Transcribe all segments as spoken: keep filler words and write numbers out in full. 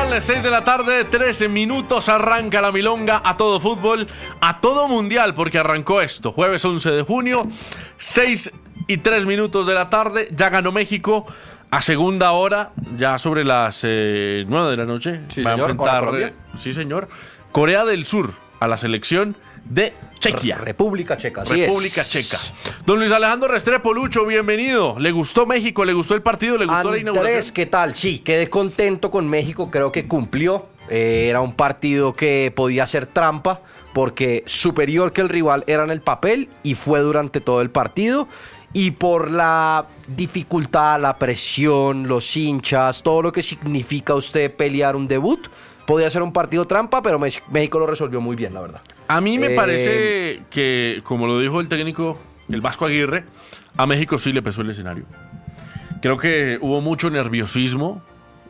Son las seis de la tarde, trece minutos, arranca la milonga a todo fútbol, a todo mundial, porque arrancó esto, jueves once de junio, seis y tres minutos de la tarde, ya ganó México a segunda hora, ya sobre las eh, nueve de la noche, sí, va señor, a enfrentar, eh, sí señor, Corea del Sur a la selección de Chequia. República Checa, así República es. Checa. Don Luis Alejandro Restrepo, Lucho, bienvenido. ¿Le gustó México? ¿Le gustó el partido? ¿Le gustó Andrés, la inauguración? ¿qué tal? Sí, quedé contento con México, creo que cumplió. Eh, era un partido que podía ser trampa, porque superior que el rival era en el papel y fue durante todo el partido. Y por la dificultad, la presión, los hinchas, todo lo que significa usted pelear un debut, podía ser un partido trampa, pero México lo resolvió muy bien, la verdad. A mí me Eh, parece que, como lo dijo el técnico, el Vasco Aguirre, a México sí le pesó el escenario. Creo que hubo mucho nerviosismo.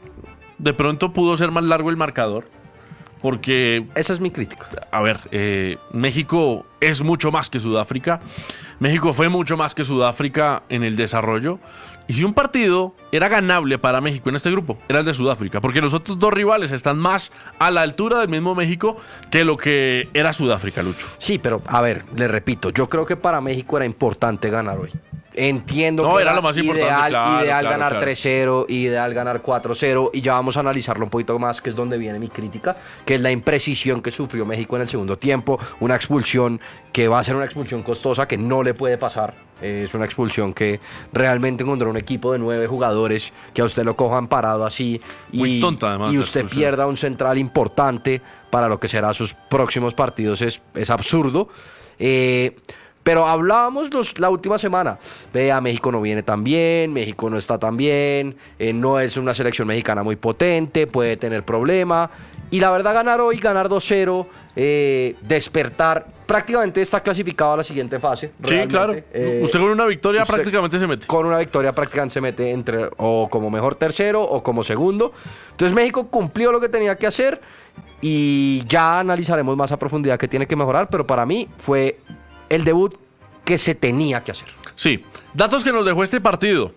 De pronto pudo ser más largo el marcador, porque, Esa es mi crítica. a ver, eh, México es mucho más que Sudáfrica. México fue mucho más que Sudáfrica en el desarrollo. Y si un partido era ganable para México en este grupo, era el de Sudáfrica, porque los otros dos rivales están más a la altura del mismo México que lo que era Sudáfrica, Lucho. Sí, pero a ver, le repito, yo creo que para México era importante ganar hoy. Entiendo No, que era lo más importante, ideal, claro, ideal claro, ganar claro. tres cero, ideal ganar cuatro cero, y ya vamos a analizarlo un poquito más, que es donde viene mi crítica, que es la imprecisión que sufrió México en el segundo tiempo, una expulsión que va a ser una expulsión costosa, que no le puede pasar, eh, es una expulsión que realmente contra un equipo de nueve jugadores, que a usted lo cojan parado así, Muy y, tonta, además, y la usted expulsión. pierda un central importante para lo que será sus próximos partidos, es, es absurdo. Eh, Pero hablábamos los, la última semana, vea, México no viene tan bien, México no está tan bien, eh, no es una selección mexicana muy potente, puede tener problema. Y la verdad, ganar hoy, ganar dos cero, eh, despertar, prácticamente está clasificado a la siguiente fase. Sí, realmente. claro. Eh, usted con una victoria usted- prácticamente se mete. Con una victoria prácticamente se mete entre o como mejor tercero o como segundo. Entonces México cumplió lo que tenía que hacer y ya analizaremos más a profundidad qué tiene que mejorar, pero para mí fue el debut que se tenía que hacer. Sí, datos que nos dejó este partido.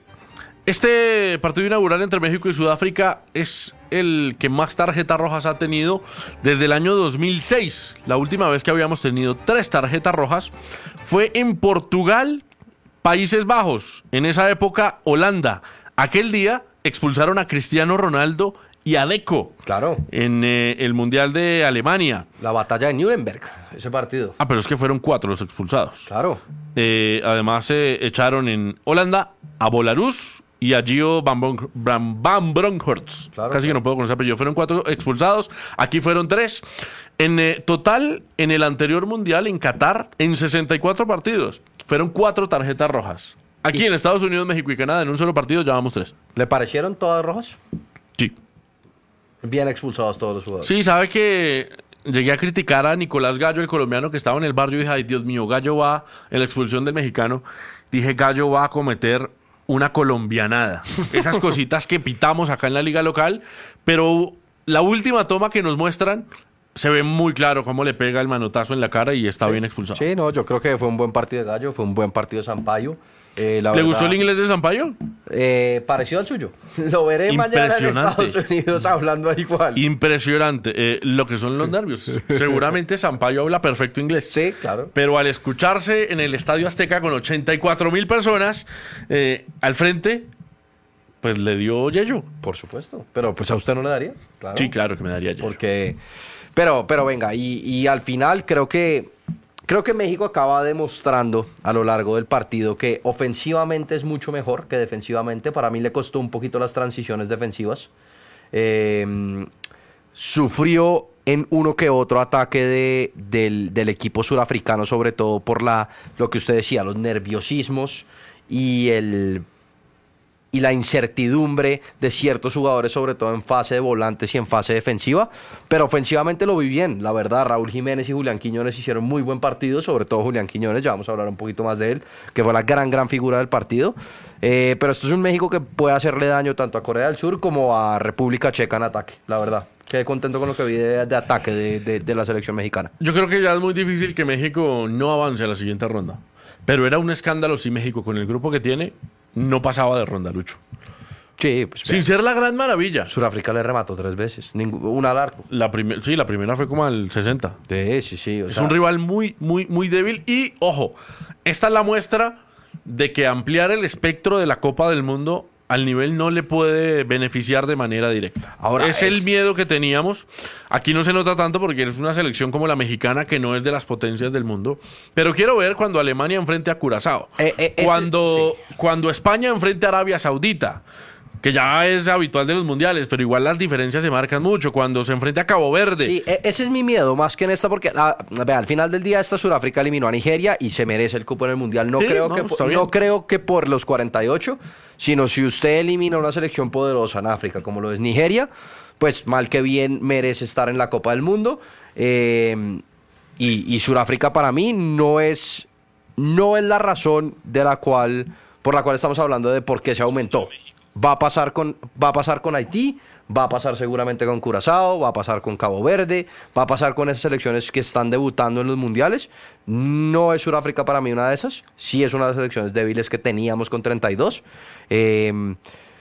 Este partido inaugural entre México y Sudáfrica es el que más tarjetas rojas ha tenido desde el año dos mil seis. La última vez que habíamos tenido tres tarjetas rojas fue en Portugal, Países Bajos. En esa época, Holanda. Aquel día expulsaron a Cristiano Ronaldo y a Deco Claro, en eh, el Mundial de Alemania. la batalla de Nuremberg, ese partido. Ah, pero es que fueron cuatro los expulsados. Claro. Eh, además, se eh, echaron en Holanda a Bolarus y a Gio Van, Bron- Van, Van Bronckhorst. Claro, Casi que claro. no puedo conocer, pero fueron cuatro expulsados. Aquí fueron tres. En eh, total, en el anterior mundial en Qatar, en sesenta y cuatro partidos, fueron cuatro tarjetas rojas. Aquí Y- en Estados Unidos, México y Canadá, en un solo partido, llevamos tres. ¿Le parecieron todas rojas? Sí. Bien expulsados todos los jugadores. Sí, sabe que llegué a criticar a Nicolás Gallo, el colombiano que estaba en el barrio, y dije, ay, Dios mío, Gallo va, en la expulsión del mexicano, dije, Gallo va a cometer una colombianada. Esas cositas que pitamos acá en la liga local, pero la última toma que nos muestran, se ve muy claro cómo le pega el manotazo en la cara y está Sí. bien expulsado. Sí, no, yo creo que fue un buen partido de Gallo, fue un buen partido de Sampaio. Eh, la ¿Le verdad, gustó el inglés de Sampaio? Eh, pareció al suyo. Lo veré mañana en Impresionante. Estados Unidos hablando igual. Impresionante. Eh, lo que son los nervios. Seguramente Sampaio habla perfecto inglés. Sí, claro. Pero al escucharse en el Estadio Azteca con ochenta y cuatro mil personas eh, al frente, pues le dio yello. Por supuesto. Pero pues a usted no le daría. Claro. Sí, claro que me daría yello. Porque. Pero, pero venga, y, y al final creo que. Creo que México acaba demostrando a lo largo del partido que ofensivamente es mucho mejor que defensivamente. Para mí le costó un poquito las transiciones defensivas. Eh, sufrió en uno que otro ataque de, del, del equipo surafricano, sobre todo por la, lo que usted decía, los nerviosismos y el y la incertidumbre de ciertos jugadores, sobre todo en fase de volantes y en fase defensiva, pero ofensivamente lo vi bien, la verdad. Raúl Jiménez y Julián Quiñones hicieron muy buen partido, sobre todo Julián Quiñones, ya vamos a hablar un poquito más de él, que fue la gran, gran figura del partido. Eh, pero esto es un México que puede hacerle daño tanto a Corea del Sur como a República Checa en ataque, la verdad. Quedé contento con lo que vi de, de ataque de, de, de la selección mexicana. Yo creo que ya es muy difícil que México no avance a la siguiente ronda. Pero era un escándalo si México, con el grupo que tiene, no pasaba de ronda, Lucho. Sí, pues Sin ser la gran maravilla. Sudáfrica le remató tres veces, ningún, una al arco. La primer, sí, la primera fue como al sesenta. Sí, sí, sí. O Es sea, un rival muy, muy, muy débil. Y, ojo, esta es la muestra de que ampliar el espectro de la Copa del Mundo al nivel no le puede beneficiar de manera directa. Ahora es, es- el miedo que teníamos. Aquí no se nota tanto porque es una selección como la mexicana que no es de las potencias del mundo. Pero quiero ver cuando Alemania enfrente a Curazao. Eh, eh, ese- cuando, cuando España enfrente a Arabia Saudita. Que ya es habitual de los mundiales, pero igual las diferencias se marcan mucho. Cuando se enfrenta a Cabo Verde. Sí, e- ese es mi miedo, más que en esta, porque ah, vea, al final del día esta Sudáfrica eliminó a Nigeria y se merece el cupo en el Mundial. No, Sí, creo, no, que, está por- bien. no creo que por los cuarenta y ocho, sino si usted elimina una selección poderosa en África, como lo es Nigeria, pues mal que bien merece estar en la Copa del Mundo. Eh, y, y Sudáfrica para mí no es, no es la razón de la cual, por la cual estamos hablando de por qué se aumentó. Va a pasar con, va a pasar con Haití, va a pasar seguramente con Curazao, va a pasar con Cabo Verde, va a pasar con esas selecciones que están debutando en los mundiales. No es Sudáfrica para mí una de esas. Sí es una de las selecciones débiles que teníamos con treinta y dos. Eh,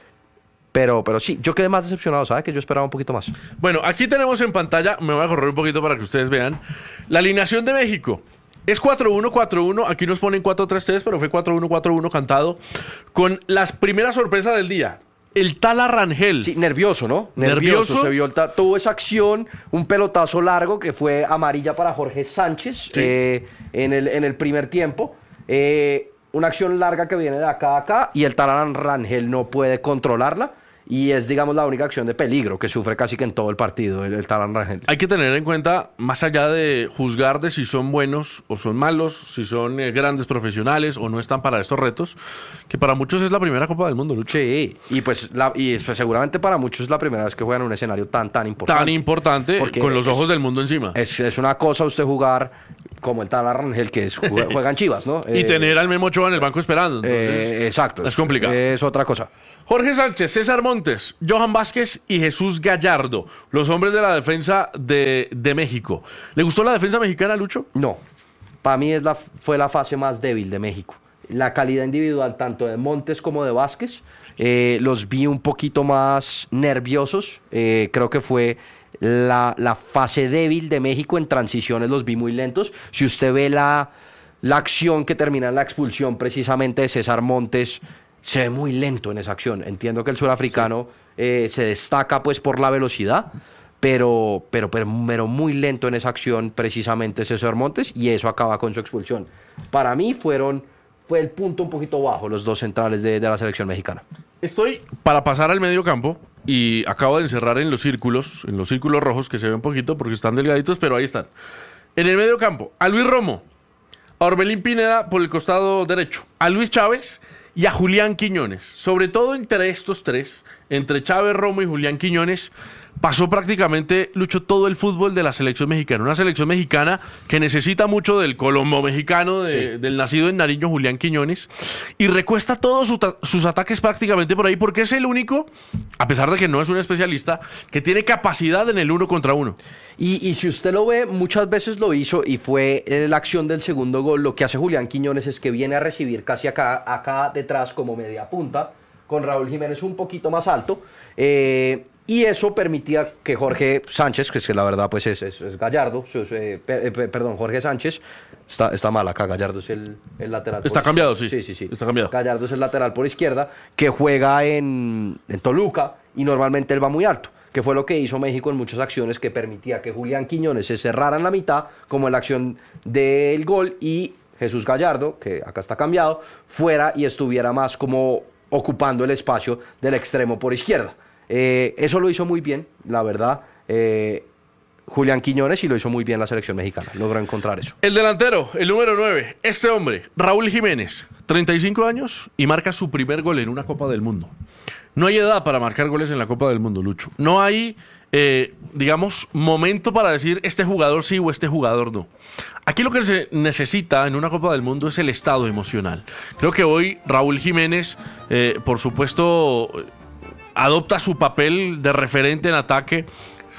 pero, pero sí, yo quedé más decepcionado, ¿sabes? Que yo esperaba un poquito más. Bueno, aquí tenemos en pantalla, me voy a correr un poquito para que ustedes vean, la alineación de México. Es cuatro uno cuatro uno, aquí nos ponen cuatro tres tres, pero fue cuatro uno cuatro uno cantado, con las primeras sorpresas del día. El Tala Rangel. Sí, nervioso, ¿no? Nervioso. Se vio el ta- tuvo esa acción, un pelotazo largo que fue amarilla para Jorge Sánchez Sí. eh, en, el, en el primer tiempo. Eh, una acción larga que viene de acá a acá y el Talan Rangel no puede controlarla. Y es, digamos, la única acción de peligro que sufre casi que en todo el partido el, el Talan Rangel. Hay que tener en cuenta, más allá de juzgar de si son buenos o son malos, si son eh, grandes profesionales o no están para estos retos, que para muchos es la primera Copa del Mundo, Lucho. Sí, y pues, la, y pues seguramente para muchos es la primera vez que juegan en un escenario tan, tan importante. Tan importante, Porque con los es- ojos del mundo encima. Es, es una cosa usted jugar como el Talan Rangel, que es, jue- juegan Chivas, ¿no? y Eh, tener al Memo Ochoa en el banco esperando. Entonces, Eh, exacto. es complicado. Es otra cosa. Jorge Sánchez, César Montes, Johan Vázquez y Jesús Gallardo, los hombres de la defensa de, de México. ¿Le gustó la defensa mexicana, Lucho? No. Para mí es la, fue la fase más débil de México. La calidad individual, tanto de Montes como de Vázquez, eh, los vi un poquito más nerviosos. Eh, creo que fue la, la fase débil de México en transiciones, los vi muy lentos. Si usted ve la, la acción que termina en la expulsión precisamente de César Montes, se ve muy lento en esa acción. Entiendo que el surafricano eh, se destaca pues por la velocidad, pero, pero, pero, pero muy lento en esa acción precisamente César Montes, y eso acaba con su expulsión. Para mí fueron, fue el punto un poquito bajo los dos centrales de, de la selección mexicana. Estoy para pasar al medio campo y acabo de encerrar en los círculos, en los círculos rojos que se ven un poquito porque están delgaditos, pero ahí están. En el medio campo, a Luis Romo, a Orbelín Pineda por el costado derecho, a Luis Chávez y a Julián Quiñones. Sobre todo entre estos tres, entre Chávez, Romo y Julián Quiñones, pasó prácticamente, Lucho, todo el fútbol de la selección mexicana. Una selección mexicana que necesita mucho del colombo mexicano, de- Sí. del nacido en Nariño, Julián Quiñones, y recuesta todos su ta- sus ataques prácticamente por ahí, porque es el único, a pesar de que no es un especialista, que tiene capacidad en el uno contra uno. Y, y si usted lo ve, muchas veces lo hizo y fue eh, la acción del segundo gol. Lo que hace Julián Quiñones es que viene a recibir casi acá, acá detrás como media punta, con Raúl Jiménez un poquito más alto. eh, y eso permitía que Jorge Sánchez, que es que la verdad pues es, es- es Gallardo, su- su- eh, pe- eh, pe- perdón, Jorge Sánchez, está, está mal acá, Gallardo es el, el lateral. por Está izquierda. cambiado, sí. Sí, sí, sí. Está cambiado. Gallardo es el lateral por izquierda, que juega en, en Toluca y normalmente él va muy alto, que fue lo que hizo México en muchas acciones, que permitía que Julián Quiñones se cerrara en la mitad, como en la acción del gol, y Jesús Gallardo, que acá está cambiado, fuera y estuviera más como ocupando el espacio del extremo por izquierda. Eh, eso lo hizo muy bien, la verdad, eh, Julián Quiñones, y lo hizo muy bien la selección mexicana, logró encontrar eso. El delantero, el número nueve, este hombre, Raúl Jiménez, treinta y cinco años y marca su primer gol en una Copa del Mundo. No hay edad para marcar goles en la Copa del Mundo, Lucho. No hay, eh, digamos, momento para decir este jugador sí o este jugador no. Aquí lo que se necesita en una Copa del Mundo es el estado emocional. Creo que hoy Raúl Jiménez, eh, por supuesto, adopta su papel de referente en ataque.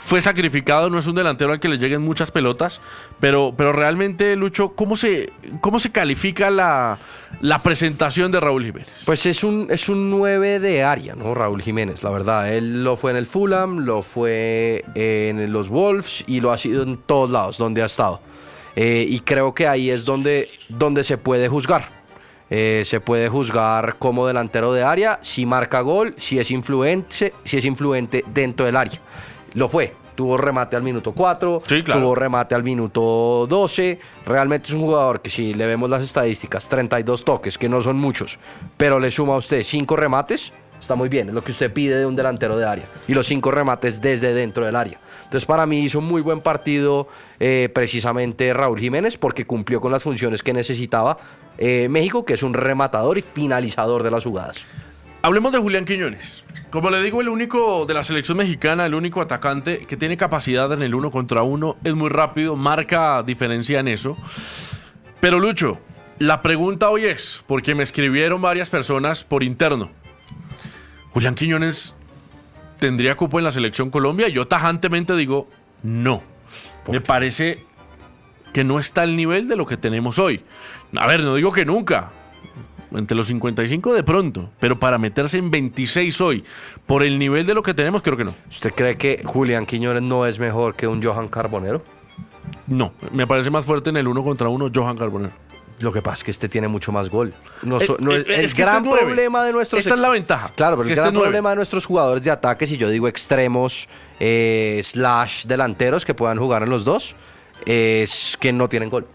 fue sacrificado, no es un delantero al que le lleguen muchas pelotas, pero, pero realmente, Lucho, ¿cómo se, cómo se califica la, la presentación de Raúl Jiménez? Pues es un, es un nueve de área, ¿no? Raúl Jiménez, la verdad. Él lo fue en el Fulham, lo fue en los Wolves y lo ha sido en todos lados donde ha estado. Eh, y creo que ahí es donde, donde se puede juzgar. Eh, se puede juzgar como delantero de área, si marca gol, si es influente, si es influente dentro del área. Lo fue. Tuvo remate al minuto cuatro, sí, claro. Tuvo remate al minuto doce. Realmente es un jugador que, si le vemos las estadísticas, treinta y dos toques, que no son muchos, pero le suma a usted cinco remates, está muy bien. Es lo que usted pide de un delantero de área. Y los cinco remates desde dentro del área. Entonces, para mí hizo un muy buen partido eh, precisamente Raúl Jiménez, porque cumplió con las funciones que necesitaba eh, México, que es un rematador y finalizador de las jugadas. Hablemos de Julián Quiñones. Como le digo, el único de la selección mexicana, el único atacante que tiene capacidad en el uno contra uno, es muy rápido, marca diferencia en eso. Pero Lucho, la pregunta hoy es, porque me escribieron varias personas por interno, ¿Julián Quiñones tendría cupo en la selección Colombia? Y yo tajantemente digo, no. Me parece que no está al nivel de lo que tenemos hoy. A ver, no digo que nunca. Entre los cincuenta y cinco de pronto, pero para meterse en veintiséis hoy, por el nivel de lo que tenemos, creo que no. ¿Usted cree que Julián Quiñones no es mejor que un Johan Carbonero? No, me parece más fuerte en el uno contra uno Johan Carbonero. Lo que pasa es que este tiene mucho más gol. No, Eh, no, eh, el es que gran este es problema de nuestros... Esta es la ventaja. Claro, pero el que gran este es problema de nuestros jugadores de ataque, si yo digo extremos eh, slash delanteros que puedan jugar en los dos, es que no tienen gol.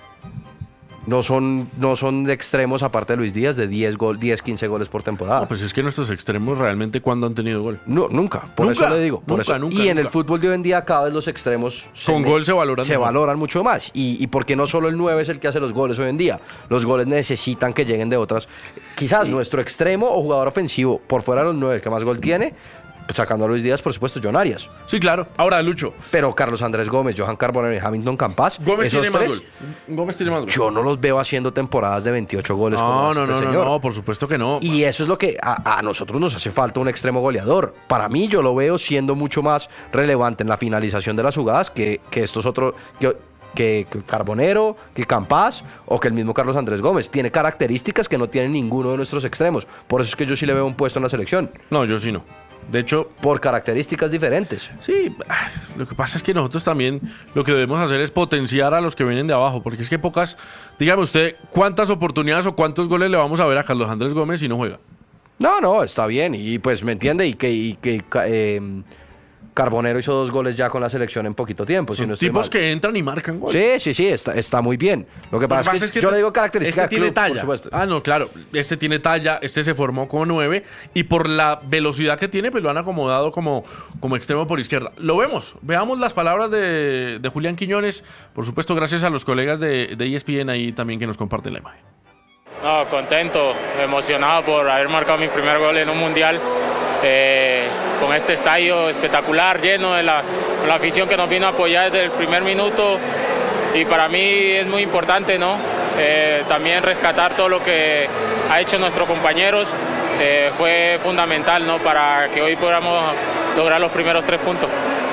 No son, no son de extremos, aparte de Luis Díaz, de diez, gol, diez quince goles por temporada. No, pues es que nuestros extremos realmente, ¿cuándo han tenido gol? No, nunca, por Nunca, eso le digo. Por nunca, eso. nunca, y en nunca. el fútbol de hoy en día cada vez los extremos Con se gol se valoran se mejor. valoran mucho más. Y, y porque no solo el nueve es el que hace los goles hoy en día. Los goles necesitan que lleguen de otras. Quizás Sí. nuestro extremo o jugador ofensivo por fuera de los nueve, el que más gol tiene, sacando a Luis Díaz, por supuesto, John Arias. Sí, claro. Ahora, Lucho, Pero Carlos Andrés Gómez, Johan Carbonero y Hamilton Campas, Gómez esos tiene más tres, gol. Gómez tiene más gol. yo no los veo haciendo temporadas de veintiocho goles como No, hace no, este no, no, señor. no, por supuesto que no. Y eso es lo que a, a nosotros nos hace falta, un extremo goleador. Para mí, yo lo veo siendo mucho más relevante en la finalización de las jugadas que, que estos otros, que, que, que Carbonero, que Campas o que el mismo Carlos Andrés Gómez. Tiene características que no tiene ninguno de nuestros extremos. Por eso es que yo sí le veo un puesto en la selección, No, yo sí no. De hecho, por características diferentes. sí, lo que pasa es que nosotros también lo que debemos hacer es potenciar a los que vienen de abajo, porque es que pocas, dígame usted, ¿cuántas oportunidades o cuántos goles le vamos a ver a Carlos Andrés Gómez si no juega? No, no, está bien. Y pues me entiende. Y que, y que eh, Carbonero hizo dos goles ya con la selección en poquito tiempo. Si Son no estoy tipos mal. que entran y marcan gol. Sí, sí, sí, está, está muy bien. Lo que Lo que pasa, es que, yo le digo características este del tiene club, por talla. supuesto. Ah, no, claro. Este tiene talla, este se formó como nueve y por la velocidad que tiene, pues lo han acomodado como, como extremo por izquierda. Lo vemos. Veamos las palabras de, de Julián Quiñones. Por supuesto, gracias a los colegas de, de E S P N ahí también que nos comparten la imagen. No, contento, emocionado por haber marcado mi primer gol en un mundial. Eh, con este estadio espectacular, lleno de la, la afición que nos vino a apoyar desde el primer minuto, y para mí es muy importante, ¿no? Eh, también rescatar todo lo que ha hecho nuestros compañeros, eh, fue fundamental, ¿no? Para que hoy podamos lograr los primeros tres puntos.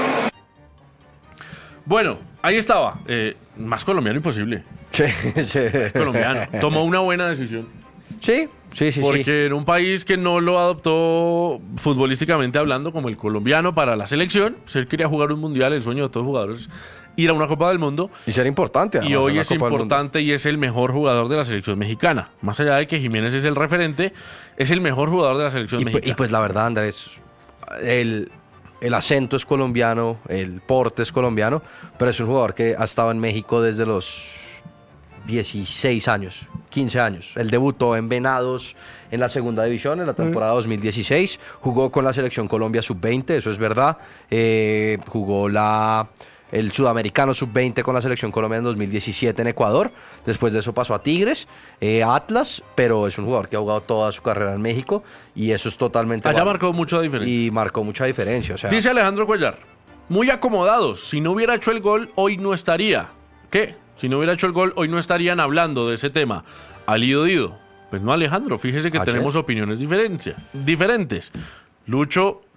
Bueno, ahí estaba. Eh, más colombiano imposible. Sí, sí. Colombiano. Tomó una buena decisión. Sí, sí, sí. Porque sí. en un país que no lo adoptó futbolísticamente hablando como el colombiano para la selección, pues él quería jugar un mundial, el sueño de todos los jugadores, ir a una Copa del Mundo. Y ser importante. Y además, en hoy la es Copa del Mundo. importante y es el mejor jugador de la selección mexicana. Más allá de que Jiménez es el referente, es el mejor jugador de la selección Y, pu- mexicana. y pues la verdad, Andrés, el, el acento es colombiano, el porte es colombiano, pero es un jugador que ha estado en México desde los dieciséis años, quince años. Él debutó en Venados en la segunda división en la temporada dos mil dieciséis. Jugó con la selección Colombia sub veinte, eso es verdad. Eh, jugó la, el sudamericano sub veinte con la selección Colombia en dos mil diecisiete en Ecuador. Después de eso pasó a Tigres, eh, a Atlas, pero es un jugador que ha jugado toda su carrera en México y eso es totalmente... Allá válido. marcó mucha diferencia. Y marcó mucha diferencia. O sea, Dice Alejandro Cuellar, muy acomodados. Si no hubiera hecho el gol, hoy no estaría. ¿Qué? Si no hubiera hecho el gol, hoy no estarían hablando de ese tema. Alido Dido. Pues no, Alejandro, fíjese que Ayer. tenemos opiniones diferencia- diferentes. Lucho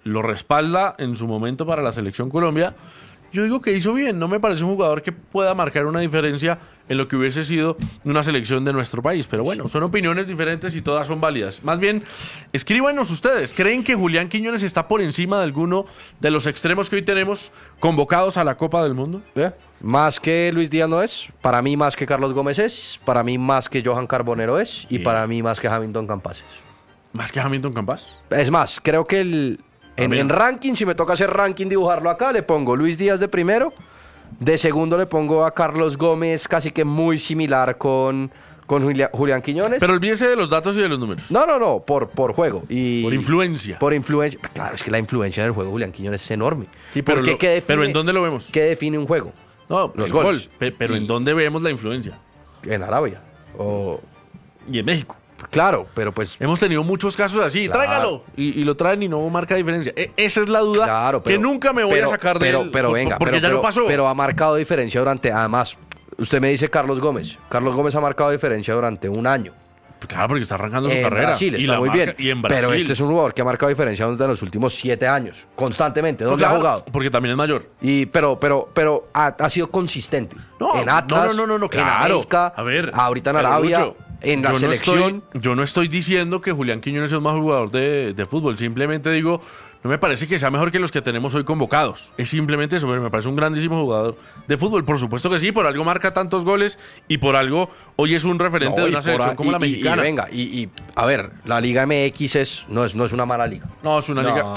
lo respalda en su momento para la Selección Colombia, yo digo que hizo bien. No me parece un jugador que pueda marcar una diferencia en lo que hubiese sido una selección de nuestro país. Pero bueno, son opiniones diferentes y todas son válidas. Más bien, escríbanos ustedes. ¿Creen que Julián Quiñones está por encima de alguno de los extremos que hoy tenemos convocados a la Copa del Mundo? ¿Eh? Más que Luis Díaz no es. Para mí más que Carlos Gómez es. Para mí más que Johan Carbonero es. Y Bien. para mí más que Hamilton Campas es. ¿Más que Hamilton Campas? Es más, creo que el... En, También. en ranking, si me toca hacer ranking, dibujarlo acá, le pongo Luis Díaz de primero. De segundo le pongo a Carlos Gómez, casi que muy similar con, con Julia- Julián Quiñones. Pero olvídese de los datos y de los números. No, no, no, por, por juego. Y, Por influencia. Por influencia. Claro, es que la influencia en el juego de Julián Quiñones es enorme. Sí, pero, Porque lo- ¿qué define- pero ¿en dónde lo vemos? ¿Qué define un juego? No, Los el goles. gol. Pe- Pero ¿en Y- dónde vemos la influencia? En Arabia. O, Y en México. claro, pero pues... Hemos tenido muchos casos así. Claro. Tráigalo. Y, y lo traen y no marca diferencia. E- esa es la duda Claro, pero, que nunca me voy pero- a sacar de pero, él, pero por- venga, porque pero, ya pero- no pasó. pero ha marcado diferencia durante, además, usted me dice Carlos Gómez. Carlos Gómez ha marcado diferencia durante un año. Claro, porque está arrancando su En carrera. Brasil Y está la muy marca- bien. Y en Brasil. Pero este es un jugador que ha marcado diferencia durante los últimos siete años, constantemente. ¿Dónde Claro, ha jugado? Porque también es mayor. Y, pero, pero, pero ha, ha sido consistente. No, en Atlas, no, no, no, no, en claro. América, A ver, ahorita en pero, Arabia, Lucho, en la yo no selección. estoy- yo no estoy diciendo que Julián Quiñones es un más jugador de, de fútbol. Simplemente digo, no me parece que sea mejor que los que tenemos hoy convocados. Es simplemente eso, pero me parece un grandísimo jugador de fútbol. Por supuesto que sí, por algo marca tantos goles y por algo hoy es un referente No, de y una por selección a- como y- la y- y mexicana. venga, y, y, a ver, la Liga M X es, no, es, no es una mala liga. No, es una No, liga.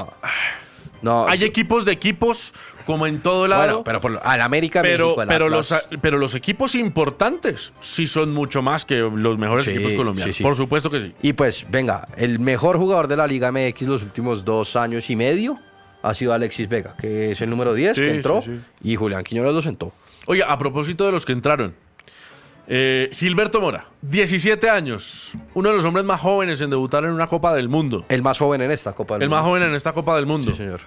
no, Hay yo- equipos de equipos como en todo lado. Bueno, pero por, al América, pero, México, el pero, los, Atlas. pero los equipos importantes sí son mucho más que los mejores Sí, equipos colombianos. sí, sí. Por supuesto que sí. Y pues, venga, el mejor jugador de la Liga M X los últimos dos años y medio ha sido Alexis Vega, que es el número diez, Sí, que entró, sí, sí. y Julián Quiñones lo sentó. Oiga, a propósito de los que entraron, eh, Gilberto Mora, diecisiete años, uno de los hombres más jóvenes en debutar en una Copa del Mundo. El más joven en esta Copa del El Mundo. más joven en esta Copa del Mundo. Sí, señor.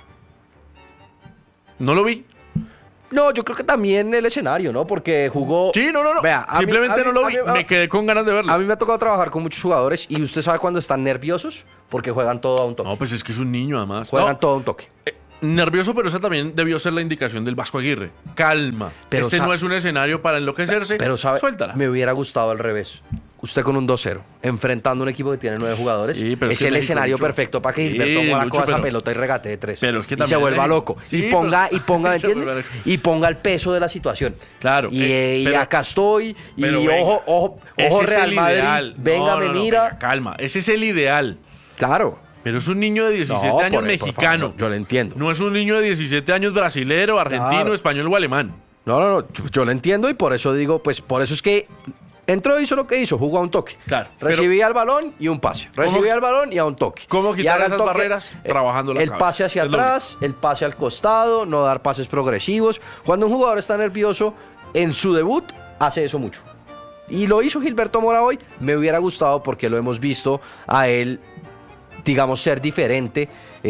No lo vi. No, yo creo que también el escenario, ¿no? Porque jugó... Sí, no, no, no. Vea, a mí- Simplemente a mí- no lo a vi. mí- a- Me quedé con ganas de verlo. A mí me ha tocado trabajar con muchos jugadores y usted sabe cuando están nerviosos porque juegan todo a un toque. No, pues es que es un niño además. Juegan No, todo a un toque. eh, nervioso, pero esa también debió ser la indicación del Vasco Aguirre. Calma. Pero este sa- no es un escenario para enloquecerse. Pero sabe, Suéltala. me hubiera gustado al revés. Usted con un dos cero, enfrentando a un equipo que tiene nueve jugadores, Sí, pero es es que el México, escenario Lucho. perfecto para que Sí, Gilberto Mora Lucho, coja esa pero- pelota y regate de tres. pero es que y también se es vuelva México. loco. Sí, y ponga, pero- y ponga, ¿me se entiende? vuelva loco. Y ponga el peso de la situación. Claro, Y, eh, eh, y pero- acá estoy, y pero ojo, venga, ojo, ese ojo es Real el Madrid, ideal. venga, No, me no, no, mira. venga, calma, ese es el ideal. Claro. Pero es un niño de diecisiete No, años por- por mexicano. favor, yo lo entiendo. No es un niño de diecisiete años brasilero, argentino, Claro. español o alemán. No, no, no, yo, yo lo entiendo y por eso digo, pues por eso es que entró y hizo lo que hizo, jugó a un toque. Claro, pero- Recibía el balón y un pase. Recibía el balón y a un toque. ¿Cómo Y quitar haga el esas barreras? eh, Trabajando la El cabeza. pase hacia Es lo atrás, el pase al costado, no dar pases progresivos. Cuando un jugador está nervioso, en su debut, hace eso mucho. Y lo hizo Gilberto Mora hoy. Me hubiera gustado porque lo hemos visto a él, digamos, ser diferente.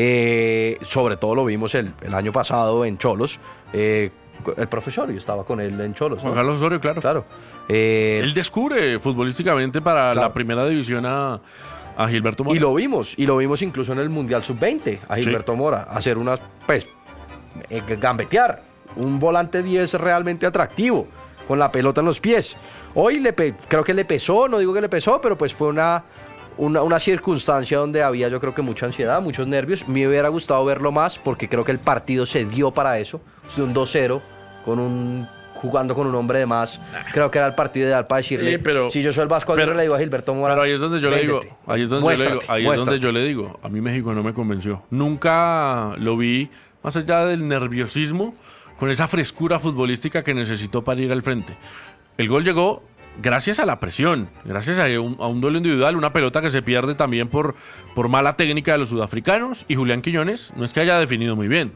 Eh, sobre todo lo vimos el, el año pasado en Cholos. Eh, el profesor, yo estaba con él en Cholos. Juan ¿no? Carlos Osorio, claro. Claro. Eh, Él descubre futbolísticamente para Claro. la primera división a, a Gilberto Mora. y lo vimos, y lo vimos incluso en el Mundial sub veinte, a Gilberto Mora, hacer unas, pues, eh, gambetear, un volante diez realmente atractivo, con la pelota en los pies. Hoy le pe- creo que le pesó, no digo que le pesó, pero pues fue una, una, una circunstancia donde había yo creo que mucha ansiedad, muchos nervios. Me hubiera gustado verlo más, porque creo que el partido se dio para eso, un dos cero, con un... jugando con un hombre de más, creo que era el partido ideal para decirle, Sí, pero- si yo soy el Vasco Aguirre, pero- le digo a Gilberto Mora, Pero ahí es donde yo le digo, véndete, ahí es donde yo le digo, muéstrate, ahí es donde muéstrate. yo le digo, a mí México no me convenció. Nunca lo vi, más allá del nerviosismo, con esa frescura futbolística que necesitó para ir al frente. El gol llegó gracias a la presión, gracias a un, a un duelo individual, una pelota que se pierde también por, por mala técnica de los sudafricanos, y Julián Quiñones no es que haya definido muy bien.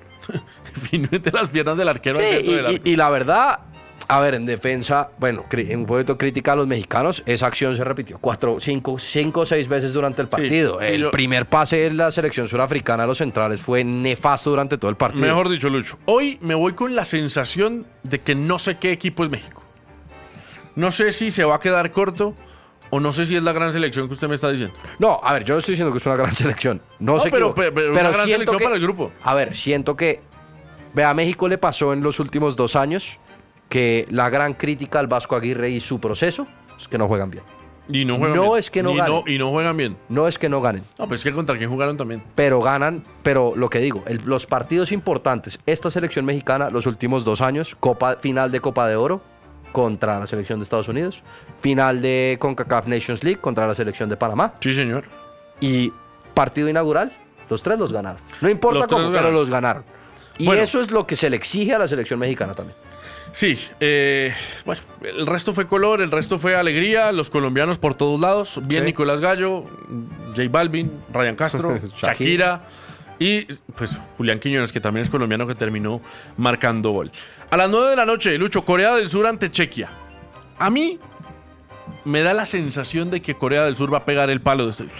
Definió entre las piernas del arquero al Sí, centro y, del y- arco. y la verdad, a ver, en defensa, bueno, cri- un poquito crítica a los mexicanos, esa acción se repitió cuatro, cinco, cinco o seis veces durante el partido. y el lo- primer pase de la selección surafricana a los centrales fue nefasto durante todo el partido. Mejor dicho, Lucho. Hoy me voy con la sensación de que no sé qué equipo es México. No sé si se va a quedar corto o no sé si es la gran selección que usted me está diciendo. No, a ver, yo no estoy diciendo que es una gran selección. No, No, sé pero, pero, pero una gran siento selección que- para el grupo. A ver, siento que... Vea, a México le pasó en los últimos dos años que la gran crítica al Vasco Aguirre y su proceso es que no juegan bien. Y no juegan No bien. es que no y ganen. y no juegan bien. No es que no ganen, No, pues es que contra quién jugaron también. pero ganan. Pero lo que digo, el- los partidos importantes, esta selección mexicana, los últimos dos años, Copa, final de Copa de Oro contra la selección de Estados Unidos, final de CONCACAF Nations League contra la selección de Panamá Sí, señor. y partido inaugural, los tres los ganaron. No importa Los tres cómo, pero ganaron. los ganaron. Y Bueno. eso es lo que se le exige a la selección mexicana también. Sí, eh, bueno, el resto fue color, el resto fue alegría, los colombianos por todos lados, bien Sí. Nicolás Gallo, J Balvin, Ryan Castro, Shakira. Shakira y pues Julián Quiñones, que también es colombiano, que terminó marcando gol. A las nueve de la noche, Lucho, Corea del Sur ante Chequia. A mí me da la sensación de que Corea del Sur va a pegar el palo de este.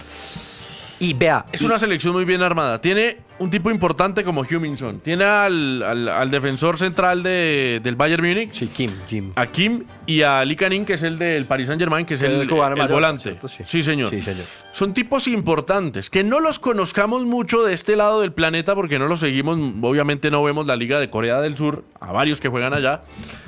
Y vea, Es y- una selección muy bien armada. Tiene un tipo importante como Heung-min-son. Tiene al, al- al defensor central de- del Bayern Múnich, sí, Kim, Jim. a Kim, y a Lee Canin, que es el del Paris Saint-Germain, que es el, El cubano el mayor, volante. ¿cierto? Sí. Sí. señor. Sí, señor. Son tipos importantes. Que no los conozcamos mucho de este lado del planeta porque no los seguimos. Obviamente no vemos la Liga de Corea del Sur, a varios que juegan allá.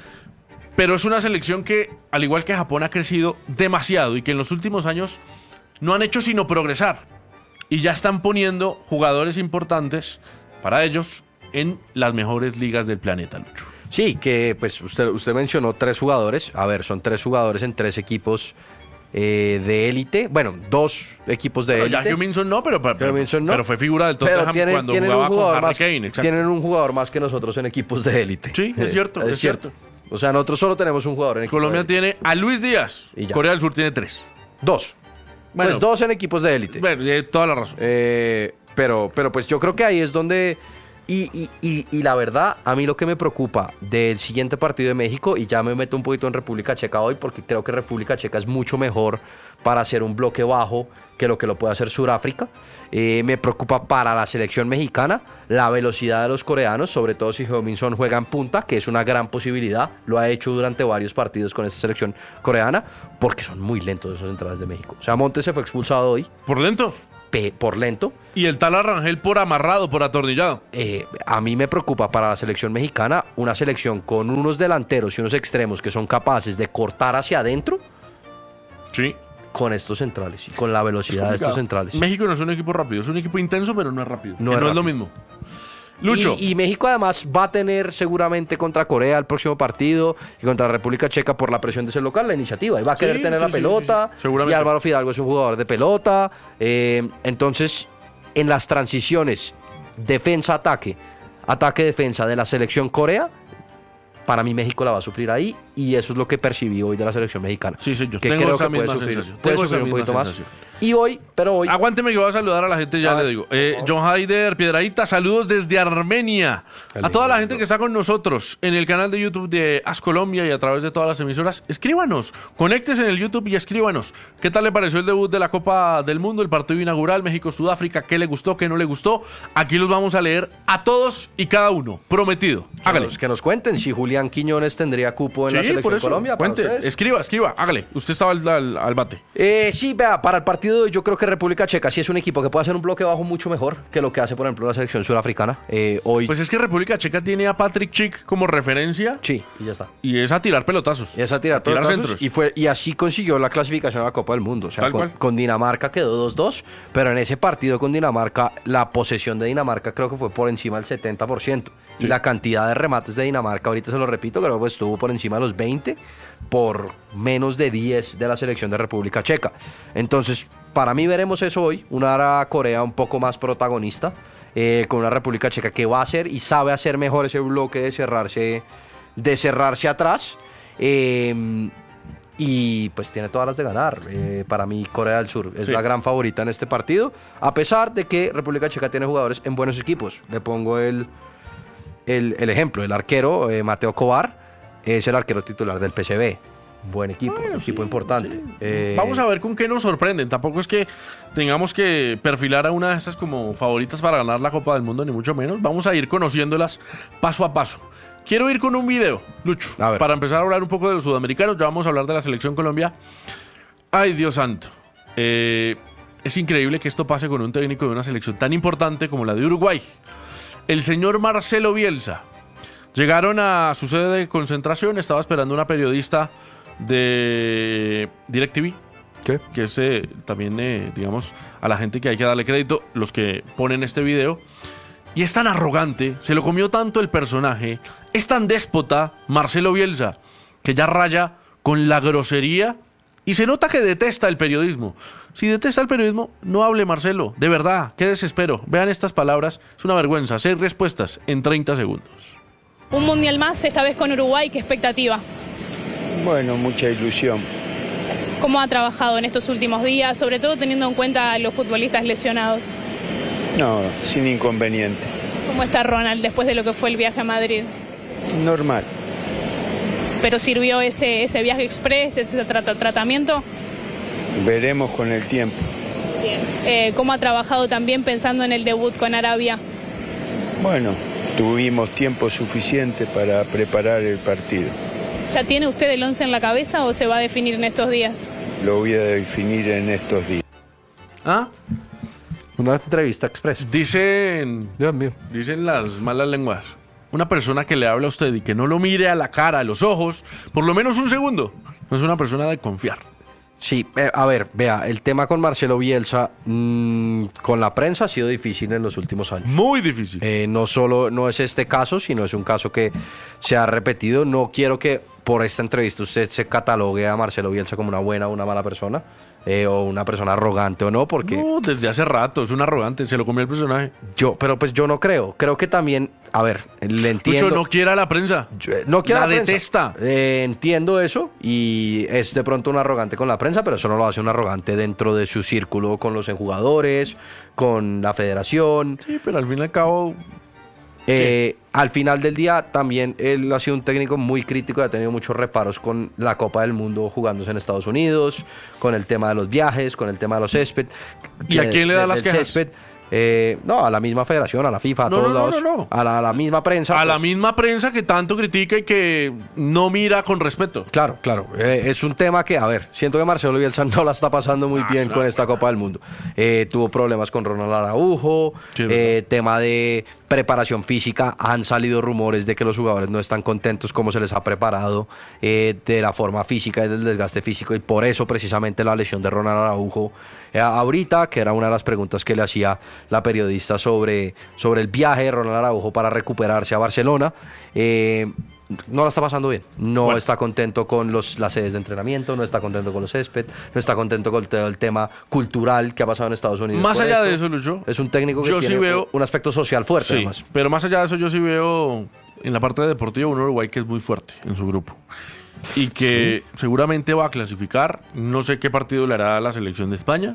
Pero es una selección que, al igual que Japón, ha crecido demasiado y que en los últimos años no han hecho sino progresar. Y ya están poniendo jugadores importantes para ellos en las mejores ligas del planeta, Lucho. Sí, que pues usted, usted mencionó tres jugadores. A ver, son tres jugadores en tres equipos eh, de élite. Bueno, dos equipos de Pero ya élite. Heung-min-son no, pero, pero, Heung-min-son no. pero fue figura del Pero Tottenham tienen, cuando tienen jugaba un con jugador Harry más, Kane. exacto. tienen un jugador más que nosotros en equipos de élite. Sí, es cierto, es cierto. O sea, nosotros solo tenemos un jugador en equipos Colombia de élite. tiene a Luis Díaz. Y ya. Corea del Sur tiene tres. Dos. Bueno, pues dos en equipos de élite. Bueno, tiene toda la razón. Eh, pero, pero pues yo creo que ahí es donde... Y, y, y, y la verdad, a mí lo que me preocupa del siguiente partido de México, y ya me meto un poquito en República Checa hoy, porque creo que República Checa es mucho mejor para hacer un bloque bajo que lo que lo puede hacer Sudáfrica. Eh, me preocupa para la selección mexicana la velocidad de los coreanos, sobre todo si Heung-min-son juega en punta, que es una gran posibilidad. Lo ha hecho durante varios partidos con esta selección coreana, porque son muy lentos esos centrales de México. O sea, Montes se fue expulsado hoy Por lento. pe- por lento. Y el tal Arrangel por amarrado, por atornillado. Eh, a mí me preocupa para la selección mexicana una selección con unos delanteros y unos extremos que son capaces de cortar hacia adentro Sí. con estos centrales y con la velocidad de estos centrales. México no es un equipo rápido, es un equipo intenso, pero no es rápido. No Que es no es lo rápido. mismo. Lucho. Y, y México además va a tener seguramente contra Corea el próximo partido y contra la República Checa por la presión de ser local la iniciativa. Y va a querer Sí, tener sí, la sí, pelota. sí, sí. Seguramente. Y Álvaro Fidalgo es un jugador de pelota. Eh, entonces, en las transiciones defensa-ataque, ataque-defensa de la selección Corea, para mí México la va a sufrir ahí y eso es lo que percibí hoy de la selección mexicana. Sí, señor. Que Tengo creo esa que puede misma sufrir, sensación. puede Tengo esa sufrir un misma poquito más. sensación. Y hoy, pero hoy... Aguánteme que voy a saludar a la gente, ya A le ver, digo. por Eh, favor. John Haider Piedradita, saludos desde Armenia. Qué A toda la lindo. gente que está con nosotros en el canal de YouTube de As Colombia y a través de todas las emisoras, escríbanos, conéctese en el YouTube y escríbanos. ¿Qué tal le pareció el debut de la Copa del Mundo, el partido inaugural México-Sudáfrica? ¿Qué le gustó, qué no le gustó? Aquí los vamos a leer a todos y cada uno, prometido. Que Hágale. nos, que nos cuenten si Julián Quiñones tendría cupo en la Sí, selección por eso. Colombia. para Cuente, ustedes. escriba, escriba, hágale. Usted estaba al, al- al bate. Eh, sí, vea, para el partido de hoy yo creo que República Checa sí es un equipo que puede hacer un bloque bajo mucho mejor que lo que hace, por ejemplo, la selección surafricana. Eh, hoy, Pues es que República Checa tiene a Patrick Schick como referencia sí, y ya está. y es a tirar pelotazos. Y es a tirar, tirar pelotazos, centros. y fue y así consiguió la clasificación a la Copa del Mundo. O sea, Tal con, cual. con Dinamarca quedó dos dos, pero en ese partido con Dinamarca, la posesión de Dinamarca creo que fue por encima del setenta por ciento. Sí. Y la cantidad de remates de Dinamarca, ahorita se lo repito, creo que estuvo por encima de los veinte, por menos de diez de la selección de República Checa. Entonces, para mí veremos eso hoy, una Corea un poco más protagonista, eh, con una República Checa que va a hacer y sabe hacer mejor ese bloque de cerrarse, de cerrarse atrás. Eh, y pues tiene todas las de ganar. Eh, para mí Corea del Sur es Sí. la gran favorita en este partido, a pesar de que República Checa tiene jugadores en buenos equipos. Le pongo el, el, el ejemplo, el arquero eh, Mateo Kovar es el arquero titular del P S V. Buen equipo, Bueno, un equipo sí, importante. sí. Eh, Vamos a ver con qué nos sorprenden. Tampoco es que tengamos que perfilar a una de estas como favoritas para ganar la Copa del Mundo, ni mucho menos. Vamos a ir conociéndolas paso a paso. Quiero ir con un video, Lucho, A ver. para empezar a hablar un poco de los sudamericanos. Ya vamos a hablar de la selección Colombia. Ay, Dios santo. Eh, es increíble que esto pase con un técnico de una selección tan importante como la de Uruguay. El señor Marcelo Bielsa. Llegaron a su sede de concentración, estaba esperando una periodista de DirecTV. ¿Qué? Que es eh, también, eh, digamos, a la gente que hay que darle crédito, los que ponen este video. Y es tan arrogante, se lo comió tanto el personaje, es tan déspota Marcelo Bielsa, que ya raya con la grosería y se nota que detesta el periodismo. Si detesta el periodismo, no hable, Marcelo, de verdad, qué desespero. Vean estas palabras, es una vergüenza. Seis respuestas en treinta segundos. Un mundial más, esta vez con Uruguay, ¿qué expectativa? Bueno, mucha ilusión. ¿Cómo ha trabajado en estos últimos días, sobre todo teniendo en cuenta a los futbolistas lesionados? No, sin inconveniente. ¿Cómo está Ronald después de lo que fue el viaje a Madrid? Normal. ¿Pero sirvió ese, ese viaje express, ese tra- tratamiento? Veremos con el tiempo. Bien. Eh, ¿Cómo ha trabajado también pensando en el debut con Arabia? Bueno, tuvimos tiempo suficiente para preparar el partido. ¿Ya tiene usted el once en la cabeza o se va a definir en estos días? Lo voy a definir en estos días. ¿Ah? Una entrevista express. Dicen, Dios mío. dicen las malas lenguas. Una persona que le habla a usted y que no lo mire a la cara, a los ojos, por lo menos un segundo, no es una persona de confiar. Sí, eh, a ver, vea, el tema con Marcelo Bielsa, mmm, con la prensa ha sido difícil en los últimos años. Muy difícil. Eh, no solo, no es este caso, sino es un caso que se ha repetido. No quiero que por esta entrevista usted se catalogue a Marcelo Bielsa como una buena o una mala persona, eh, o una persona arrogante o no, porque No, desde hace rato, es un arrogante, se lo comió el personaje. yo, pero pues yo no creo. Creo que también, a ver, le entiendo. Mucho no quiera la prensa. Yo, eh, no quiero la la prensa. detesta. Eh, entiendo eso y es de pronto un arrogante con la prensa, pero eso no lo hace un arrogante dentro de su círculo con los jugadores, con la federación. Sí, pero al fin y al cabo, Eh, al final del día también él ha sido un técnico muy crítico y ha tenido muchos reparos con la Copa del Mundo jugándose en Estados Unidos, con el tema de los viajes, con el tema de los césped. ¿Y a quién le da del las quejas? césped. Eh, no, a la misma federación, a la FIFA, a No, todos no, no, lados, no, no. A, la, a la misma prensa. a la pues. misma prensa que tanto critica y que no mira con respeto. Claro, claro. Eh, es un tema que, a ver, siento que Marcelo Bielsa no la está pasando muy Ah, bien sí, con no, esta no, Copa del Mundo. Eh, tuvo problemas con Ronald Araujo, Sí, eh, tema de preparación física. Han salido rumores de que los jugadores no están contentos como se les ha preparado, eh, de la forma física y del desgaste físico, y por eso precisamente la lesión de Ronald Araujo. Eh, ahorita, que era una de las preguntas que le hacía la periodista sobre, sobre el viaje de Ronald Araujo para recuperarse a Barcelona, eh, no la está pasando bien. No Bueno. está contento con los, las sedes de entrenamiento, no está contento con los césped, no está contento con todo el tema cultural que ha pasado en Estados Unidos. Más por allá esto. de eso, Lucho, Es un técnico que yo sí tiene veo- un aspecto social fuerte, sí, además. pero más allá de eso yo sí veo en la parte deportiva un Uruguay que es muy fuerte en su grupo y que seguramente va a clasificar. No sé qué partido le hará a la selección de España,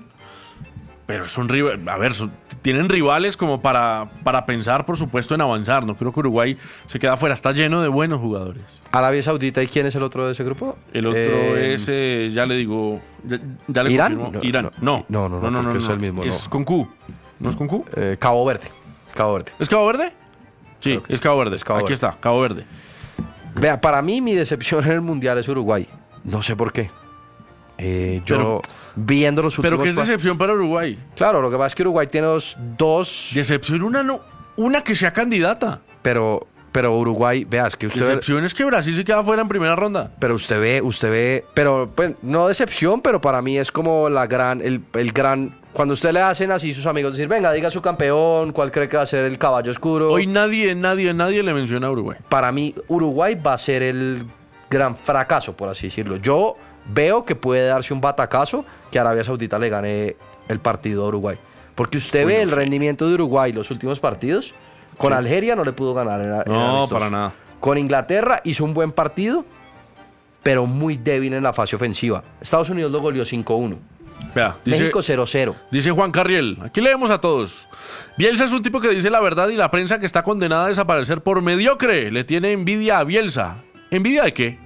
pero son rivales, a ver, son- tienen rivales como para, para pensar, por supuesto, en avanzar. No creo que Uruguay se quede afuera, está lleno de buenos jugadores. Arabia Saudita, ¿y quién es el otro de ese grupo? El otro Eh, es, eh, ya le digo, ya, ya le ¿Irán? confirmo. No, Irán, no. no, no, no, porque es el mismo, Es no. con Q, ¿no es con Q? eh, Cabo Verde. Cabo Verde. ¿Es Cabo Verde? Sí, Creo que es Cabo Verde. es Cabo Aquí Verde. está, Cabo Verde. Vea, para mí mi decepción en el Mundial es Uruguay. No sé por qué. Eh, yo, Pero- viendo los últimos... Pero qué es pa- decepción para Uruguay. Claro, lo que pasa es que Uruguay tiene dos... dos Decepción una no, una que sea candidata. pero, pero Uruguay, vea, es que usted... ve- Decepción es que Brasil se queda fuera en primera ronda. Pero usted ve, usted ve... Pero, pues, no decepción, pero para mí es como la gran... El, el gran... Cuando usted le hacen así sus amigos decir, venga, diga su campeón, cuál cree que va a ser el caballo oscuro. Hoy nadie, nadie, nadie le menciona a Uruguay. Para mí, Uruguay va a ser el gran fracaso, por así decirlo. Yo veo que puede darse un batacazo que Arabia Saudita le gane el partido a Uruguay. Porque usted Uy, ve no el sé. rendimiento de Uruguay los últimos partidos. Con Sí. Algeria no le pudo ganar. en- en No, amistoso. para nada. Con Inglaterra hizo un buen partido, pero muy débil en la fase ofensiva. Estados Unidos lo goleó cinco uno. Vea, dice, México cero cero. dice Juan Carriel. Aquí leemos a todos. Bielsa es un tipo que dice la verdad y la prensa que está condenada a desaparecer por mediocre. Le tiene envidia a Bielsa. ¿Envidia de qué?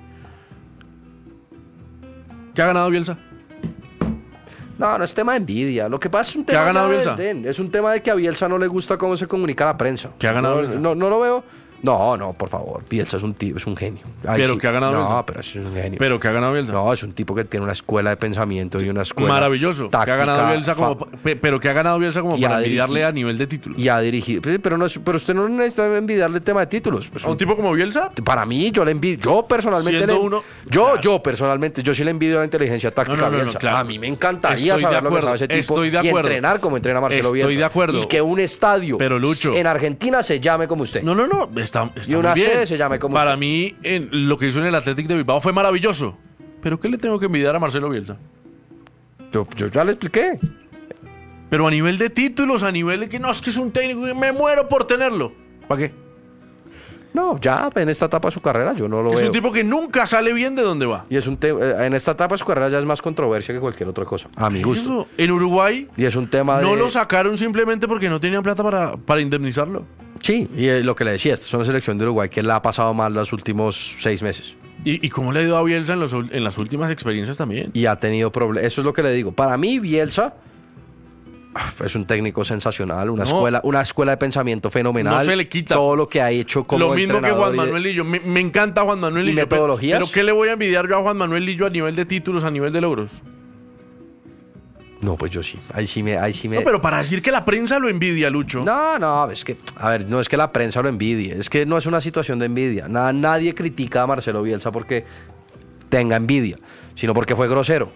¿Qué ha ganado Bielsa? No, no es tema de envidia. Lo que pasa es un ¿Qué tema ha ganado ya de Bielsa? desdén. Es un tema de que a Bielsa no le gusta cómo se comunica la prensa. ¿Qué ha ganado no, Bielsa? no, no lo veo. No, no, por favor. Bielsa es un tipo, es un genio. Ay, Pero sí. que ha ganado No, Bielsa. pero es un genio. Pero que ha ganado Bielsa. No, es un tipo que tiene una escuela de pensamiento y una escuela Maravilloso. táctica, que ha ganado Bielsa como, fa- pe- pero que ha ganado Bielsa como Y para ha envidiarle dirigido- a nivel de títulos. y ha dirigido. Pero, pero no es- pero usted no necesita envidiarle el tema de títulos. Pues ¿A un un- tipo como Bielsa? Para mí, yo le envidio. Yo personalmente. Siendo le- uno- yo, claro. yo personalmente, yo sí le envidio la inteligencia táctica No, no, no, a no, Bielsa. claro. A mí me encantaría Estoy de saber lo que acuerdo, sabe ese tipo estoy de y acuerdo. entrenar como entrena Marcelo Estoy Bielsa. de acuerdo. Y que un estadio Pero, Lucho, en Argentina se llame como usted. No, no, no. Está, está Y una muy bien. sede se llame como Para usted. mí, en, lo que hizo en el Athletic de Bilbao fue maravilloso. ¿Pero qué le tengo que envidiar a Marcelo Bielsa? Yo, yo ya le expliqué. Pero a nivel de títulos, a nivel de que no, es que es un técnico y me muero por tenerlo. ¿Para qué? No, ya en esta etapa de su carrera yo no lo Es veo. un tipo que nunca sale bien de donde va. Y es un te- eh, en esta etapa de su carrera ya es más controversia que cualquier otra cosa. A mi gusto. Eso, en Uruguay Y es un tema de. no lo sacaron simplemente porque no tenían plata para, para indemnizarlo. Sí, y eh, lo que le decía, esta es una selección de Uruguay que la ha pasado mal los últimos seis meses. ¿Y, y cómo le ha ido a Bielsa en, los, ul- en las últimas experiencias también? Y ha tenido problemas. Eso es lo que le digo. Para mí, Bielsa ah, es un técnico sensacional, una, No. escuela, una escuela de pensamiento fenomenal. No se le quita. Todo lo que ha hecho como Lo mismo que entrenador Juan y de- Manuel Lillo. Me, me encanta Juan Manuel ¿Y Lillo. pero- metodologías? Pero ¿qué le voy a envidiar yo a Juan Manuel Lillo a nivel de títulos, a nivel de logros? No, pues yo sí. Ahí sí me. Ahí sí me... No, pero para decir que la prensa lo envidia, Lucho. No, no, es que, a ver, no es que la prensa lo envidie, es que no es una situación de envidia. Na- nadie critica a Marcelo Bielsa porque tenga envidia, sino porque fue grosero.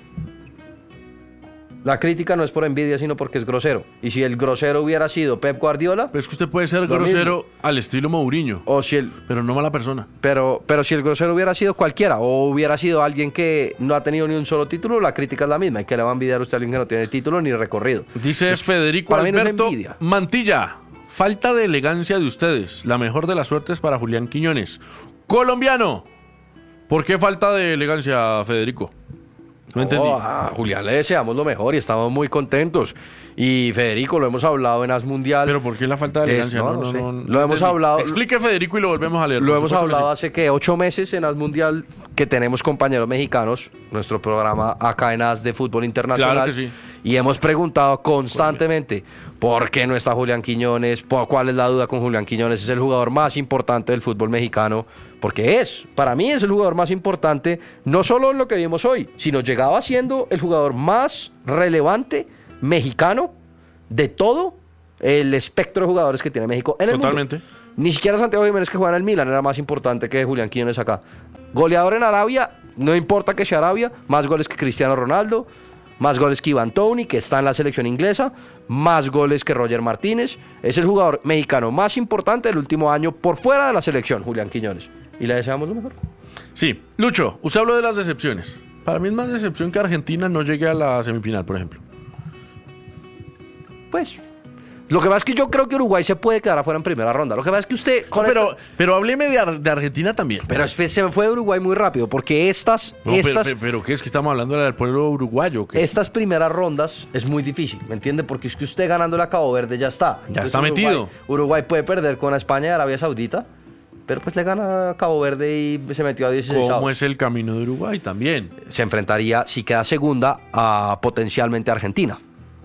La crítica no es por envidia, sino porque es grosero. Y si el grosero hubiera sido Pep Guardiola, Pero es que usted puede ser Lo grosero al estilo Mourinho, o si el, pero no mala persona. pero, pero si el grosero hubiera sido cualquiera, o hubiera sido alguien que no ha tenido ni un solo título, la crítica es la misma. ¿Y que le va a envidiar a usted a alguien que no tiene título ni recorrido? Dice Federico para mí no es Alberto envidia. Mantilla. Falta de elegancia de ustedes. La mejor de las suertes para Julián Quiñones. Colombiano. ¿Por qué falta de elegancia, Federico? No entendí. Oh, a Julián le deseamos lo mejor y estamos muy contentos. Y Federico, lo hemos hablado en As Mundial. Pero ¿por qué la falta de Es- elegancia? no, no sé. Lo hemos entendí. hablado- Explique, Federico, y lo volvemos a leer. Lo por hemos supuesto que hablado sí. hace que ocho meses en As Mundial que tenemos compañeros mexicanos, nuestro programa acá en As de Fútbol Internacional. Claro que sí. Y hemos preguntado constantemente por qué no está Julián Quiñones, por cuál es la duda con Julián Quiñones. Es el jugador más importante del fútbol mexicano, porque es, para mí es el jugador más importante, no solo en lo que vimos hoy, sino llegaba siendo el jugador más relevante mexicano de todo el espectro de jugadores que tiene México en el Totalmente. mundo. Ni siquiera Santiago Jiménez, que juega en el Milan, era más importante que Julián Quiñones acá. Goleador en Arabia, no importa que sea Arabia, más goles que Cristiano Ronaldo, más goles que Ivan Toney, que está en la selección inglesa, más goles que Roger Martínez. Es el jugador mexicano más importante del último año por fuera de la selección, Julián Quiñones. Y le deseamos lo mejor. Sí. Lucho, usted habló de las decepciones. Para mí es más decepción que Argentina no llegue a la semifinal, por ejemplo. Pues, lo que pasa es que yo creo que Uruguay se puede quedar afuera en primera ronda. Lo que pasa es que usted... con No, pero, esta- pero hábleme de, Ar- de Argentina también. Pero es que se me fue de Uruguay muy rápido, porque estas... No, pero, estas pero, pero ¿qué es que estamos hablando del pueblo uruguayo? ¿Qué? Estas primeras rondas es muy difícil, ¿me entiende? Porque es que usted ganándole a Cabo Verde ya está. Entonces, está Uruguay- metido. Uruguay puede perder con España y Arabia Saudita, pero pues le gana a Cabo Verde y se metió a dieciséis. ¿Cómo es el camino de Uruguay también? Se enfrentaría, si queda segunda, a potencialmente Argentina.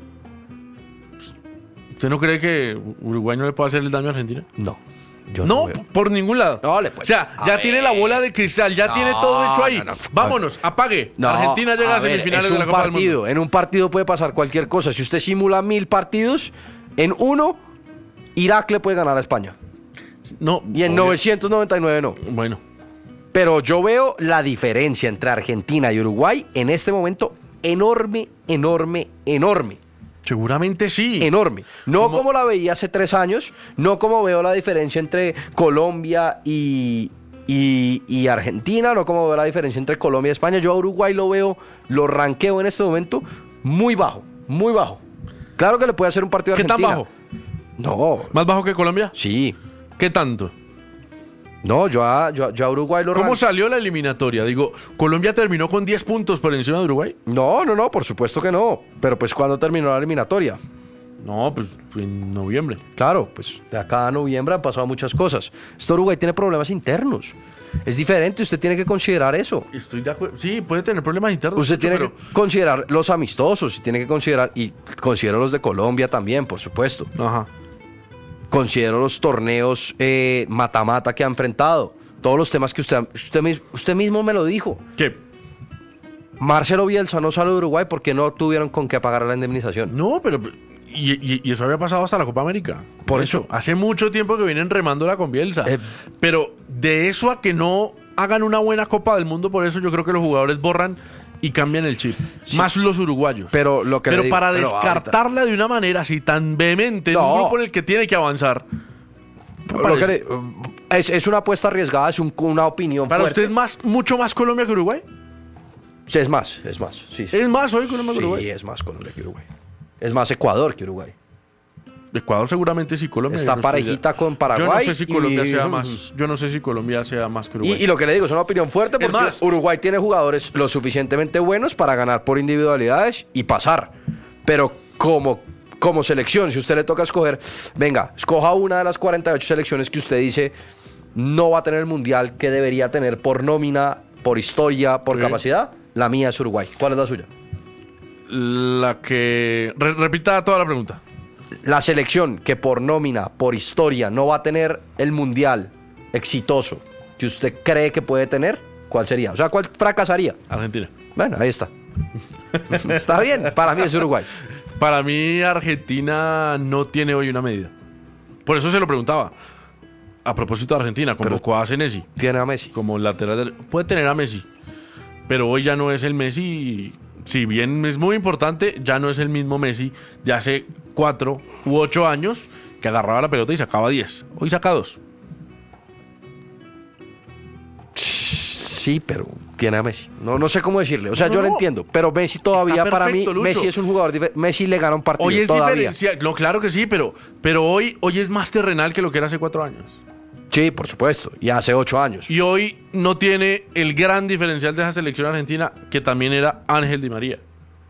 ¿Usted no cree que Uruguay no le puede hacer el daño a Argentina? No, yo No, no, veo. por ningún lado. No le puede. O sea, A ya ver. tiene la bola de cristal, ya No, tiene todo hecho ahí. no, no. Vámonos, apague. No, Argentina llega a, ver, semifinales es de un la Copa del partido. Mundo. En un partido puede pasar cualquier cosa. Si usted simula mil partidos, en uno, Irak le puede ganar a España. No, Y en obvio. novecientos noventa y nueve no. Bueno, Pero yo veo la diferencia entre Argentina y Uruguay en este momento enorme, enorme, enorme. seguramente sí. Enorme. No ¿Cómo? como la veía hace tres años, no como veo la diferencia entre Colombia y, y, y Argentina, no como veo la diferencia entre Colombia y España. Yo a Uruguay lo veo, lo ranqueo en este momento muy bajo, muy bajo. Claro que le puede hacer un partido a ¿Qué tan Argentina. bajo? No, ¿Más bajo que Colombia? sí. ¿Qué tanto? No, yo a, yo, a- yo a Uruguay lo ¿Cómo ranqueo. salió la eliminatoria? Digo, Colombia terminó con diez puntos por encima de Uruguay. No, no, no, por supuesto que no. Pero pues cuando terminó la eliminatoria. No, pues en noviembre. Claro, pues de acá a noviembre han pasado muchas cosas. Este Uruguay tiene problemas internos. Es diferente, usted tiene que considerar eso. Estoy de acuerdo. Sí, puede tener problemas internos. Usted Lucho, tiene pero... que considerar los amistosos y tiene que considerar, y considero los de Colombia también, por supuesto. Ajá. considero los torneos eh, mata-mata que ha enfrentado. Todos los temas que usted, usted, mis- usted mismo me lo dijo. ¿Qué? Marcelo Bielsa no sale de Uruguay porque no tuvieron con qué pagar la indemnización. No, pero... Y, y- y eso había pasado hasta la Copa América. Por eso. Hace mucho tiempo que vienen remándola con Bielsa. Eh. Pero de eso a que no hagan una buena Copa del Mundo, por eso yo creo que los jugadores borran y cambian el chip. Más los uruguayos. Pero lo que le Pero digo- para pero descartarla de una manera así tan vehemente en No. un grupo en el que tiene que avanzar. me Lo que parece. le- es, es una apuesta arriesgada, es un- una opinión Para fuerte. usted es más, mucho más Colombia que Uruguay. Sí, es más, es más. Sí, sí. Es más hoy Colombia que Sí, Uruguay. es más Colombia que Uruguay. Es más Ecuador que Uruguay. Ecuador seguramente sí, Colombia. Está yo no estoy parejita ya- con Paraguay Yo no sé si Colombia y- sea más. Yo no sé si Colombia sea más que Y, Uruguay. y lo que le digo es una opinión fuerte Es porque más- Uruguay tiene jugadores lo suficientemente buenos para ganar por individualidades y pasar. Pero como, como selección, si usted le toca escoger, venga, escoja una de las cuarenta y ocho selecciones que usted dice no va a tener el mundial que debería tener por nómina, por historia, por Sí. capacidad, la mía es Uruguay. ¿Cuál es la suya? La que. Re- repita toda la pregunta. La selección que por nómina, por historia, no va a tener el mundial exitoso que usted cree que puede tener, ¿cuál sería? O sea, ¿cuál fracasaría? Argentina. Bueno, ahí está. Está bien, para mí es Uruguay. Para mí, Argentina no tiene hoy una medida. Por eso se lo preguntaba. A propósito de Argentina, convocó a Senesi Tiene a Messi. como lateral. del- Puede tener a Messi, pero hoy ya no es el Messi. Si bien es muy importante, ya no es el mismo Messi de hace cuatro u ocho años que agarraba la pelota y sacaba diez. Hoy saca dos. Sí, pero tiene a Messi. No, no sé cómo decirle. O sea, No, yo lo no. entiendo. Pero Messi todavía, Está para mí, perfecto, Lucho. Messi es un jugador. dife- Messi le gana un partido Hoy es todavía. diferencial. No, claro que sí, pero, pero hoy, hoy es más terrenal que lo que era hace cuatro años. Sí, por supuesto. Y hace ocho años. Y hoy no tiene el gran diferencial de esa selección argentina, que también era Ángel Di María.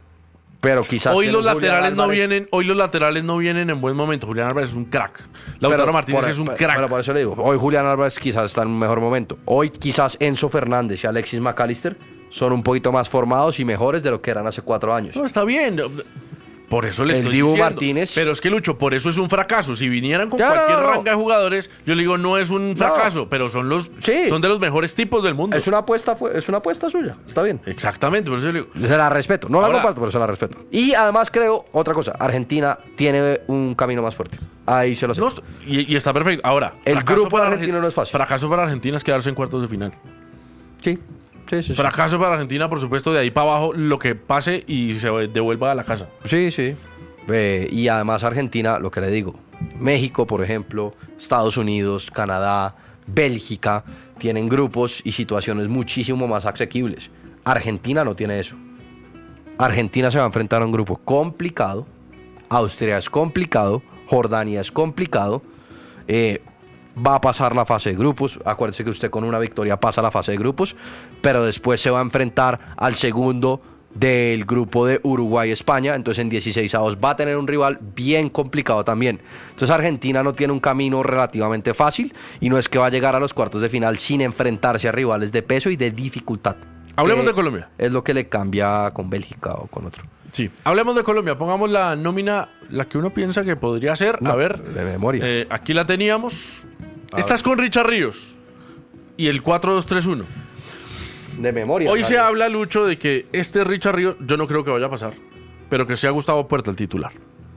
Pero quizás. Hoy tiene los un Julián laterales no Álvarez. vienen, hoy los laterales no vienen en buen momento. Julián Álvarez es un crack. Lautaro Pero Martínez por- es un pero- crack. Pero por eso le digo, hoy Julián Álvarez quizás está en un mejor momento. Hoy quizás Enzo Fernández y Alexis McAllister son un poquito más formados y mejores de lo que eran hace cuatro años. No, está bien. Por eso le El estoy Dibu diciendo. Martínez. Pero es que, Lucho, por eso es un fracaso. Si vinieran con Ya, no, cualquier no, no. ranga de jugadores, yo le digo, no es un fracaso, pero son los Sí. son de los mejores tipos del mundo. Es una apuesta, fu- es una apuesta suya. Está bien. Exactamente, por eso le digo. Se la respeto. No la Ahora- comparto, pero se la respeto. Y además creo, otra cosa, Argentina tiene un camino más fuerte. Ahí se lo sé. No, y, y está perfecto. Ahora, El fracaso grupo para argentino Argen- no es fácil. Fracaso para Argentina es quedarse en cuartos de final. Sí, sí, sí. Sí, Fracaso para Argentina, por supuesto, de ahí para abajo, lo que pase y se devuelva a la casa. sí. sí. Eh, y además Argentina, lo que le digo, México, por ejemplo, Estados Unidos, Canadá, Bélgica, tienen grupos y situaciones muchísimo más asequibles. Argentina no tiene eso. Argentina se va a enfrentar a un grupo complicado. Austria es complicado. Jordania es complicado. eh, va a pasar la fase de grupos. Acuérdese que usted con una victoria pasa la fase de grupos, pero después se va a enfrentar al segundo del grupo de Uruguay-España. Entonces en dieciseisavos va a tener un rival bien complicado también. Entonces Argentina no tiene un camino relativamente fácil y no es que va a llegar a los cuartos de final sin enfrentarse a rivales de peso y de dificultad. Hablemos Que de Colombia. Es lo que le cambia con Bélgica o con otro. Sí. Hablemos de Colombia. Pongamos la nómina, la que uno piensa que podría ser. No, a ver. de memoria. eh, aquí la teníamos. A Esta es con Richard Ríos. Y el cuatro dos tres uno. De memoria. Hoy se Javier. habla, Lucho, de que este Richard Ríos, yo no creo que vaya a pasar, pero que sea Gustavo Puerta el titular.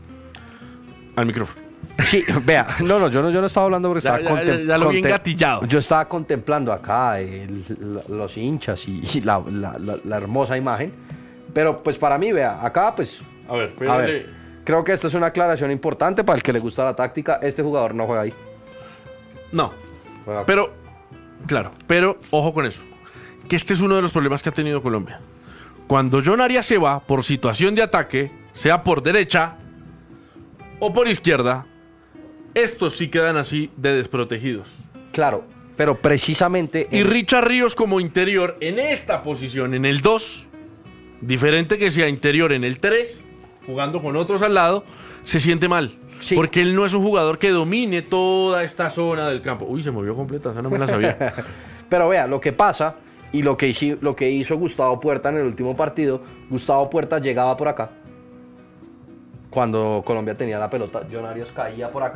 Al micrófono. Sí, vea, no, no, yo no, yo no estaba hablando porque Ya- estaba ya- ya- ya lo vi contem- engatillado. Yo estaba contemplando acá el- la- los hinchas y, y la, la- la- la hermosa imagen. Pero pues para mí, vea, acá pues, A ver, a ver, creo que esta es una aclaración importante para el que le gusta la táctica. Este jugador no juega ahí. No, Juega- pero, claro, pero ojo con eso. Que este es uno de los problemas que ha tenido Colombia. Cuando John Arias se va por situación de ataque, sea por derecha o por izquierda, estos sí quedan así de desprotegidos. Claro, pero precisamente... Y en- Richard Ríos como interior en esta posición, en el dos, diferente que sea interior en el tres, jugando con otros al lado, se siente mal. Sí. Porque él no es un jugador que domine toda esta zona del campo. Uy, se movió completa, esa no me la sabía. Pero vea, lo que pasa y lo que, hizo, lo que hizo Gustavo Puerta en el último partido, Gustavo Puerta llegaba por acá. Cuando Colombia tenía la pelota, John Arias caía por acá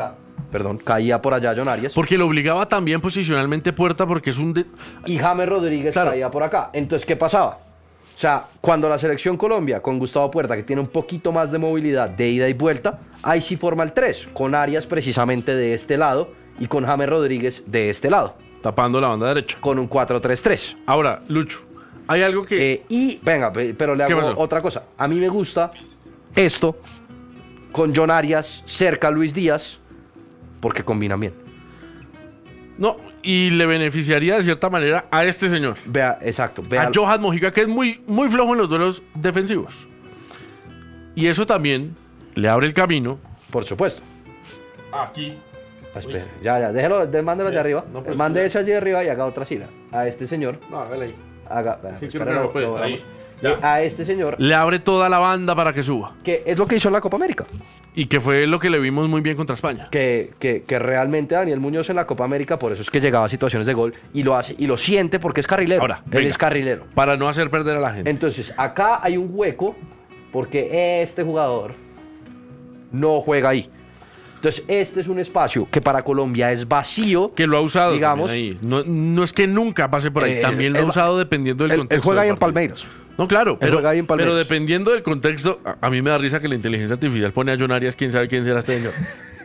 perdón, caía por allá John Arias. Porque lo obligaba también posicionalmente Puerta, porque es un... De... Y James Rodríguez Claro. caía por acá. Entonces, ¿qué pasaba? O sea, cuando la selección Colombia, con Gustavo Puerta, que tiene un poquito más de movilidad de ida y vuelta, ahí sí forma el tres, con Arias precisamente de este lado y con James Rodríguez de este lado, tapando la banda derecha. con un cuatro tres tres. Ahora, Lucho, hay algo que... Eh, y, venga, pe- pero le ¿Qué hago pasó? otra cosa. A mí me gusta esto con John Arias cerca a Luis Díaz, porque combinan bien. No, y le beneficiaría de cierta manera a este señor. Vea, exacto. Vea, A Johan Mojica, que es muy, muy flojo en los duelos defensivos. Y eso también le abre el camino. por supuesto. Aquí. Espera, ya, ya, déjelo, de- mándelo allá arriba. no, pues, Mande ya. eso allí arriba y haga otra sila. A este señor, No, hágale ahí. haga, vea, Sí, espera, creo que lo- no puede, lo ahí. grabamos. Ya. Eh, a este señor, Le abre toda la banda para que suba. que es lo que hizo en la Copa América. Y que fue lo que le vimos muy bien contra España. Que, que, que realmente Daniel Muñoz en la Copa América, por eso es que llegaba a situaciones de gol y lo hace y lo siente porque es carrilero. Ahora, Él venga. es carrilero. Para no hacer perder a la gente. Entonces, acá hay un hueco porque este jugador no juega ahí. Entonces, este es un espacio que para Colombia es vacío. Que lo ha usado. digamos. también ahí. No, no es que nunca pase por ahí. Eh, también lo él- ha usado dependiendo del Él, contexto. él juega ahí del en partido. Palmeiras. No, claro, pero, juega ahí en Palmeiras. pero dependiendo del contexto, a, a mí me da risa que la inteligencia artificial pone a John Arias, quién sabe quién será este señor.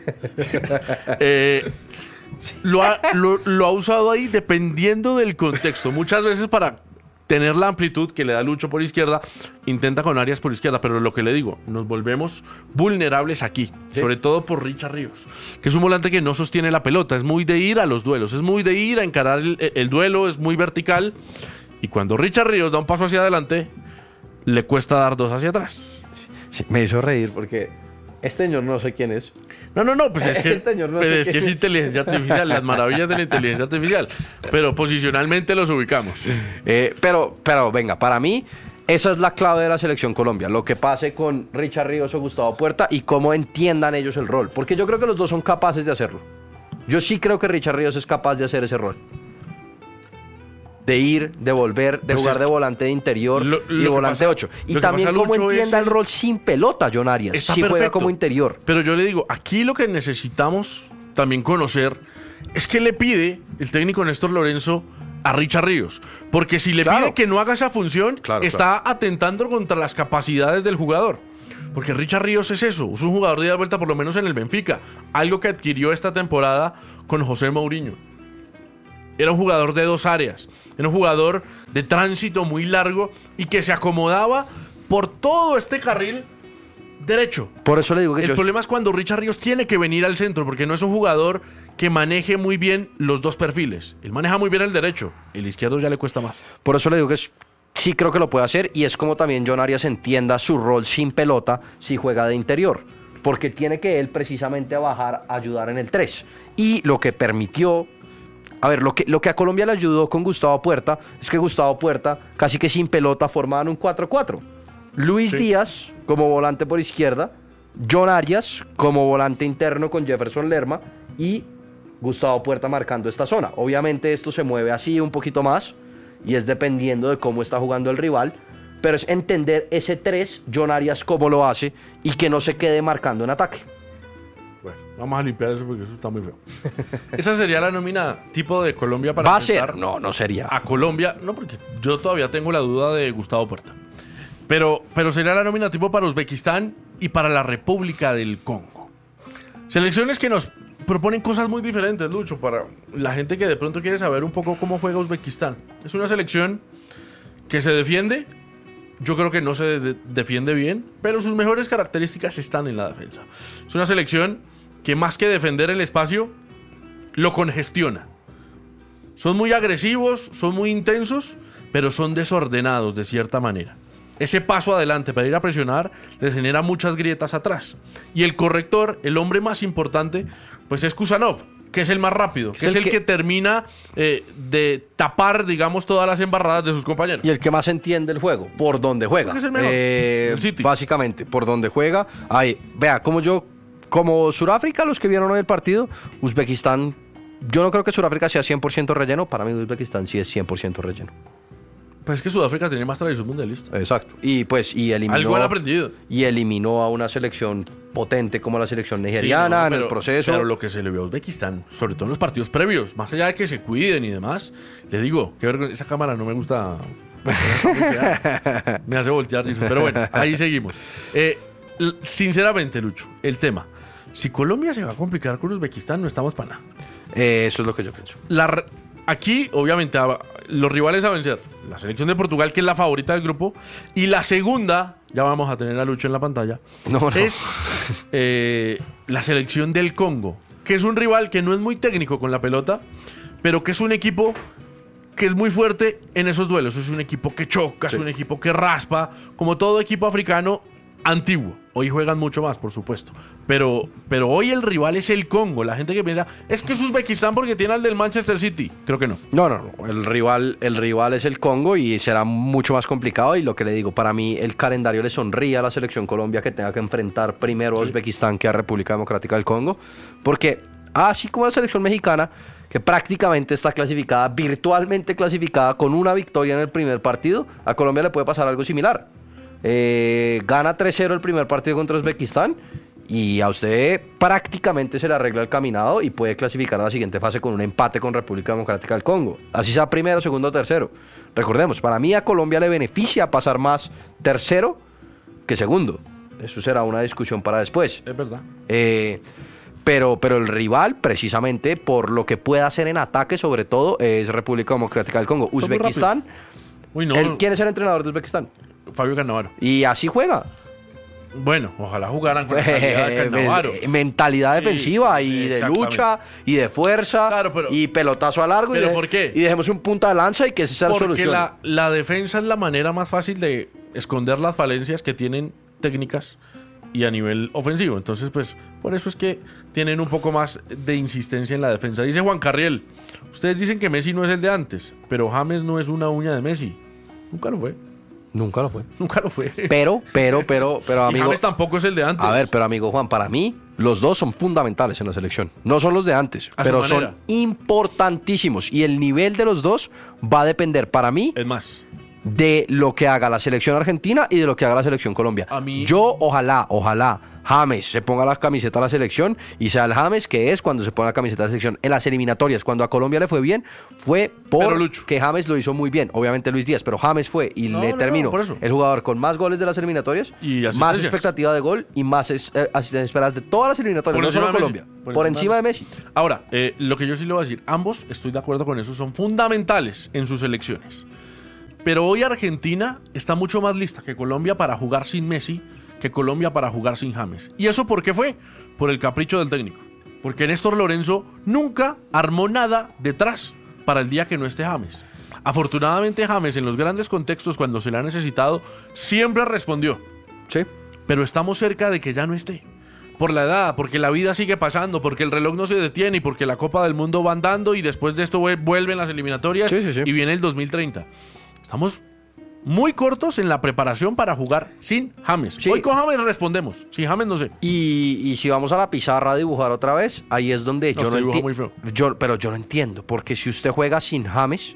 Eh, lo, ha, lo, lo ha usado ahí dependiendo del contexto. Muchas veces para tener la amplitud que le da Lucho por izquierda, intenta con Arias por izquierda, pero lo que le digo, nos volvemos vulnerables aquí, Sí. sobre todo por Richard Ríos, que es un volante que no sostiene la pelota, es muy de ir a los duelos, es muy de ir a encarar el, el duelo, es muy vertical, y cuando Richard Ríos da un paso hacia adelante, le cuesta dar dos hacia atrás. Sí, me hizo reír porque este señor no sé quién es. No, no, no, pues es que, Este señor no pues sé es, que quién es es. inteligencia artificial, las maravillas de la inteligencia artificial, pero posicionalmente los ubicamos. Eh, pero, pero venga, para mí, esa es la clave de la selección Colombia. Lo que pase con Richard Ríos o Gustavo Puerta y cómo entiendan ellos el rol. Porque yo creo que los dos son capaces de hacerlo. Yo sí creo que Richard Ríos es capaz de hacer ese rol. De ir, de volver, de Pues jugar es- de volante de interior lo- y lo que volante pasa- ocho. Y lo que también pasa, cómo Lucho, entienda es el el- rol sin pelota, John Arias. Está Si juega perfecto. como interior. Pero yo le digo, aquí lo que necesitamos también conocer es que le pide el técnico Néstor Lorenzo a Richard Ríos. Porque si le Claro. pide que no haga esa función, Claro, está atentando contra las capacidades del jugador. Porque Richard Ríos es eso, es un jugador de ida y vuelta por lo menos en el Benfica. Algo que adquirió esta temporada con José Mourinho. Era un jugador de dos áreas. Era un jugador de tránsito muy largo y que se acomodaba por todo este carril derecho. Por eso le digo que El yo... problema es cuando Richard Ríos tiene que venir al centro, porque no es un jugador que maneje muy bien los dos perfiles. Él maneja muy bien el derecho, el izquierdo ya le cuesta más. Por eso le digo que es- sí creo que lo puede hacer y es como también John Arias entienda su rol sin pelota si juega de interior. Porque tiene que él precisamente bajar a ayudar en el tres. Y lo que permitió... A ver, lo que, lo que a Colombia le ayudó con Gustavo Puerta es que Gustavo Puerta casi que sin pelota formaban un cuatro cuatro. Luis Sí. Díaz como volante por izquierda, John Arias como volante interno con Jefferson Lerma y Gustavo Puerta marcando esta zona. Obviamente esto se mueve así un poquito más y es dependiendo de cómo está jugando el rival, pero es entender ese tres, John Arias cómo lo hace y que no se quede marcando en ataque. Bueno, vamos a limpiar eso porque eso está muy feo. Esa sería la nómina tipo de Colombia para ¿Va a enfrentar ser? No, no sería. a Colombia. No, porque yo todavía tengo la duda de Gustavo Puerta. Pero, pero sería la nómina tipo para Uzbekistán y para la República del Congo. Selecciones que nos proponen cosas muy diferentes, Lucho, para la gente que de pronto quiere saber un poco cómo juega Uzbekistán. Es una selección que se defiende. Yo creo que no se de- defiende bien, pero sus mejores características están en la defensa. Es una selección que más que defender el espacio, lo congestiona. Son muy agresivos, son muy intensos, pero son desordenados de cierta manera. Ese paso adelante para ir a presionar les genera muchas grietas atrás. Y el corrector, el hombre más importante, pues es Kusanov, que es el más rápido, que es, el el que- que, termina eh, de tapar, digamos, todas las embarradas de sus compañeros. Y el que más entiende el juego, por donde juega. Porque es el mejor. Eh, El City. básicamente, por donde juega. Ahí, vea, como yo, como Suráfrica, los que vieron hoy el partido, Uzbekistán, yo no creo que Suráfrica sea cien por ciento relleno, para mí Uzbekistán sí es cien por ciento relleno. Pues es que Sudáfrica tiene más tradición mundialista. Exacto. Y pues y eliminó Algo han aprendido. y eliminó a una selección potente como la selección nigeriana Sí, no, en pero- el proceso. Pero lo que se le vio a Uzbekistán, sobre todo en los partidos previos, más allá de que se cuiden y demás, le digo, qué vergüenza, esa cámara no me gusta. Me hace voltear, dice, pero bueno, ahí seguimos. Eh, l- sinceramente, Lucho, el tema, si Colombia se va a complicar con Uzbekistán, no estamos para nada. Eh, eso es lo que yo pienso. La re- aquí, obviamente, a- los rivales a vencer, la selección de Portugal, que es la favorita del grupo, y la segunda, ya vamos a tener a Lucho en la pantalla, No, no. es eh, la selección del Congo, que es un rival que no es muy técnico con la pelota, pero que es un equipo que es muy fuerte en esos duelos. Es un equipo que choca, Sí. es un equipo que raspa, como todo equipo africano antiguo. Hoy juegan mucho más, por supuesto. Pero, pero hoy el rival es el Congo. La gente que piensa, es que es Uzbekistán porque tiene al del Manchester City. Creo que no. No, no, no. El rival, el rival es el Congo y será mucho más complicado. Y lo que le digo, para mí el calendario le sonríe a la selección Colombia que tenga que enfrentar primero a Uzbekistán que a República Democrática del Congo. Porque así como la selección mexicana, que prácticamente está clasificada, virtualmente clasificada, con una victoria en el primer partido, a Colombia le puede pasar algo similar. Eh, gana tres cero el primer partido contra Uzbekistán y a usted prácticamente se le arregla el caminado y puede clasificar a la siguiente fase con un empate con República Democrática del Congo. Así sea primero, segundo o tercero. Recordemos, para mí a Colombia le beneficia pasar más tercero que segundo. Eso será una discusión para después. Es verdad. Eh, pero, pero el rival, precisamente por lo que pueda hacer en ataque, sobre todo, es República Democrática del Congo. muy Uzbekistán. Uy, no. el- ¿Quién es el entrenador de Uzbekistán? Fabio Cannavaro. Y así juega. Bueno, ojalá jugaran con la calidad de Cannavaro. Eh, mentalidad Sí, defensiva y de exactamente. lucha y de fuerza Claro, pero- y pelotazo a largo. ¿Pero y de- por qué? Y dejemos un punta de lanza y que esa sea la Porque solución. la, la defensa es la manera más fácil de esconder las falencias que tienen técnicas y a nivel ofensivo. Entonces, pues, por eso es que tienen un poco más de insistencia en la defensa. Dice Juan Carriel, ustedes dicen que Messi no es el de antes, pero James no es una uña de Messi. Nunca lo fue. Nunca lo fue. Nunca lo fue. Pero, pero, pero, pero, y amigo. James tampoco es el de antes. A ver, pero amigo Juan, para mí, los dos son fundamentales en la selección. No son los de antes, A su pero manera. son importantísimos. Y el nivel de los dos va a depender, para mí, Es más, de lo que haga la selección argentina y de lo que haga la selección Colombia. A mí- Yo, ojalá, ojalá, James se ponga la camiseta de la selección y sea el James que es cuando se pone la camiseta de la selección. En las eliminatorias, cuando a Colombia le fue bien, fue Pero, Lucho. porque James lo hizo muy bien. Obviamente Luis Díaz, pero James fue y No, le no, terminó no, por eso. el jugador con más goles de las eliminatorias, Y más asistencias. expectativa de gol y más es- eh, asistencias esperadas de todas las eliminatorias, Por no encima solo de Colombia. Messi. Por, Por encima encima de de Messi. ahora, eh, lo que yo sí le voy a decir, ambos, estoy de acuerdo con eso, son fundamentales en sus selecciones. Pero hoy Argentina está mucho más lista que Colombia para jugar sin Messi, que Colombia para jugar sin James. ¿Y eso por qué fue? Por el capricho del técnico. Porque Néstor Lorenzo nunca armó nada detrás para el día que no esté James. Afortunadamente James en los grandes contextos cuando se le ha necesitado siempre respondió. Sí. Pero estamos cerca de que ya no esté. Por la edad, porque la vida sigue pasando, porque el reloj no se detiene y porque la Copa del Mundo va andando y después de esto vuel- vuelven las eliminatorias Sí, sí, sí. y viene el dos mil treinta. Estamos muy cortos en la preparación para jugar sin James. Sí. Hoy con James respondemos. Sin James no sé. Y, y si vamos a la pizarra a dibujar otra vez, ahí es donde No, yo no usted dibuja entiendo. muy feo. Yo, pero yo no entiendo, porque si usted juega sin James,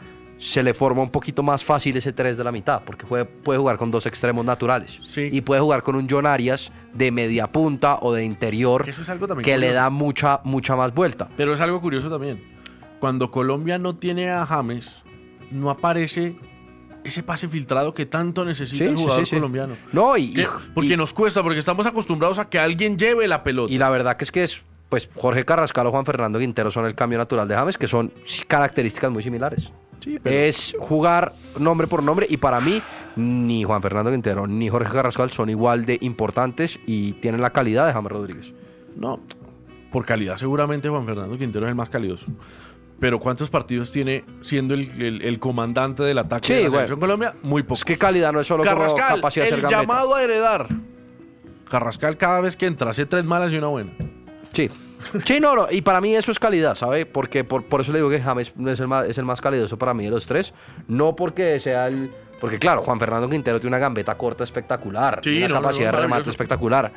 se le forma un poquito más fácil ese tres de la mitad, porque puede, puede jugar con dos extremos naturales. Sí. Y puede jugar con un John Arias de media punta o de interior, Eso es algo también que le curioso. da mucha, mucha más vuelta. Pero es algo curioso también. Cuando Colombia no tiene a James, no aparece ese pase filtrado que tanto necesita Sí, el sí, jugador sí, sí. colombiano. No, y, ¿Qué? y- Porque y- nos cuesta, porque estamos acostumbrados a que alguien lleve la pelota. Y la verdad que es que es, pues Jorge Carrascal o Juan Fernando Quintero son el cambio natural de James, que son sí, características muy similares. Sí, pero- Es jugar nombre por nombre y para mí ni Juan Fernando Quintero ni Jorge Carrascal son igual de importantes y tienen la calidad de James Rodríguez. No, por calidad seguramente Juan Fernando Quintero es el más calidoso. Pero ¿cuántos partidos tiene siendo el, el- el comandante del ataque Sí, de la bueno. selección Colombia? Muy poco. Es que calidad no es solo como Carrascal, capacidad de el ser gambeta. llamado a heredar. Carrascal cada vez que entra hace tres malas y una buena. Sí. Sí, no, no, y para mí eso es calidad, ¿sabe? Porque por, por eso le digo que James es el, más, es el más calidoso para mí de los tres. No porque sea el... Porque claro, Juan Fernando Quintero tiene una gambeta corta espectacular, Sí, una no, capacidad no, no, de remate maravilloso. espectacular.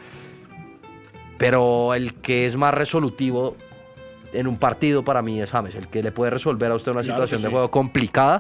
Pero el que es más resolutivo en un partido para mí es James, el que le puede resolver a usted una Claro situación que de sí. juego complicada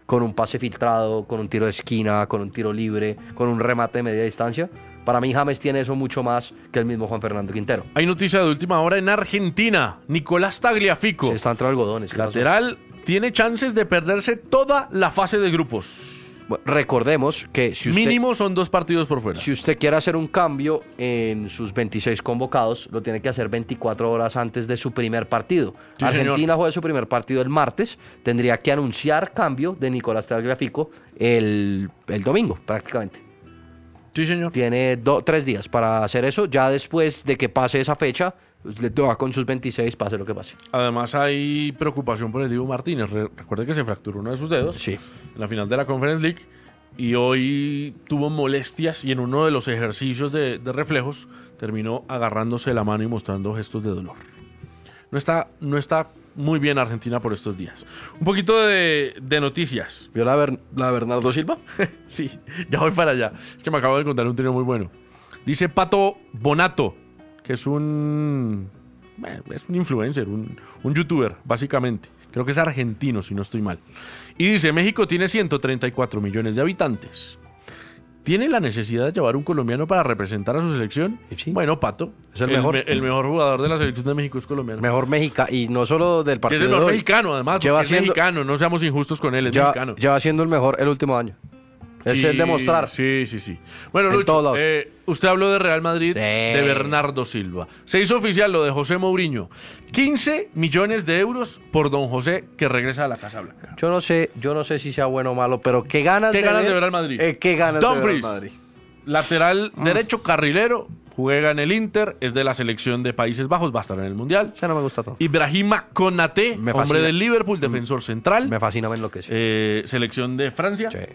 con un pase filtrado, con un tiro de esquina, con un tiro libre, con un remate de media distancia. Para mí James tiene eso mucho más que el mismo Juan Fernando Quintero. Hay noticia de última hora en Argentina. Nicolás Tagliafico, Se está entre algodones. ¿qué pasó? lateral, tiene chances de perderse toda la fase de grupos. Bueno, recordemos que si usted, Mínimo son dos partidos por fuera. si usted quiere hacer un cambio en sus veintiséis convocados, lo tiene que hacer veinticuatro horas antes de su primer partido. Sí, Argentina señor. juega su primer partido el martes, tendría que anunciar cambio de Nicolás Tagliafico el, el domingo prácticamente. Sí, señor. Tiene do- tres días para hacer eso, ya después de que pase esa fecha, le va con sus veintiséis, pase lo que pase. Además hay preocupación por el Dibu Martínez. Re- recuerde que se fracturó uno de sus dedos Sí. en la final de la Conference League y hoy tuvo molestias y en uno de los ejercicios de, de reflejos terminó agarrándose la mano y mostrando gestos de dolor. No está, no está muy bien Argentina por estos días. Un poquito de, de noticias. ¿Vio la, Ber- la Bernardo Silva? Sí, ya voy para allá. Es que me acabo de contar un tiro muy bueno. Dice Pato Bonato, que es un, bueno, es un influencer, un, un youtuber, básicamente. Creo que es argentino, si no estoy mal. Y dice, México tiene ciento treinta y cuatro millones de habitantes. ¿Tiene la necesidad de llevar un colombiano para representar a su selección? Sí. Bueno, Pato. Es el mejor. me- el mejor jugador de la selección de México es colombiano. Mejor mexicano, y no solo del Y es partido el de mejor hoy. mexicano, además. Lleva porque es siendo- mexicano, no seamos injustos con él, es Ya, mexicano. lleva siendo el mejor el último año. Es Sí, el demostrar. Sí, sí, sí. Bueno, En Lucho, todos lados. eh, usted habló de Real Madrid, Sí. de Bernardo Silva. Se hizo oficial lo de José Mourinho. quince millones de euros por don José que regresa a la Casa Blanca. Yo no sé, yo no sé si sea bueno o malo, pero qué ganas, ¿Qué de, ganas ver, de ver al Madrid? eh, qué ganas de ver al Dumfries, Madrid. lateral Mm. derecho, carrilero, juega en el Inter, es de la selección de Países Bajos, va a estar en el Mundial. Ese no me gusta tanto. Ibrahima Konaté, Me hombre fascina. del Liverpool, defensor central, Me fascina, me enloquece. eh, selección de Francia. Sí.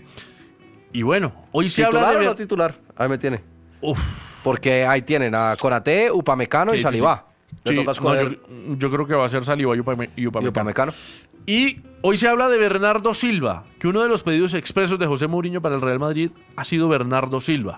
Y bueno, hoy se ¿Titular habla o de... no titular? Ahí me tiene. Uf. Porque ahí tienen a Konaté, Upamecano Sí, y sí, Saliba. Le Sí, toca no, escoger yo, yo creo que va a ser Saliba y Upame- y y Upamecano. Upamecano. Y hoy se habla de Bernardo Silva, que uno de los pedidos expresos de José Mourinho para el Real Madrid ha sido Bernardo Silva.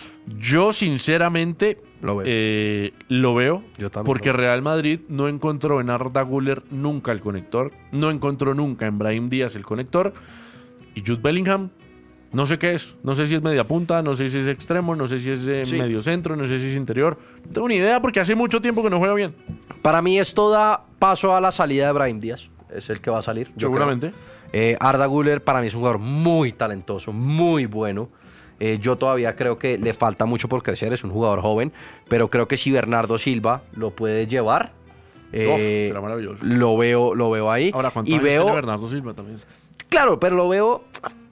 Yo sinceramente Lo veo. eh, lo veo Yo también porque lo veo. Real Madrid no encontró en Arda Güler nunca el conector, no encontró nunca en Brahim Díaz el conector y Jude Bellingham no sé qué es, no sé si es media punta, no sé si es extremo, no sé si es eh, Sí. medio centro, no sé si es interior, no tengo ni idea porque hace mucho tiempo que no juega bien, Para mí esto da paso a la salida de Brahim Díaz. Es el que va a salir. yo seguramente. creo. Eh, Arda Güler para mí es un jugador muy talentoso, muy bueno. Eh, yo todavía creo que le falta mucho por crecer, es un jugador joven, pero creo que si Bernardo Silva lo puede llevar, eh, será maravilloso. lo veo, lo veo ahí. Ahora, ¿cuántos y años veo, tiene Bernardo Silva también? claro, pero lo veo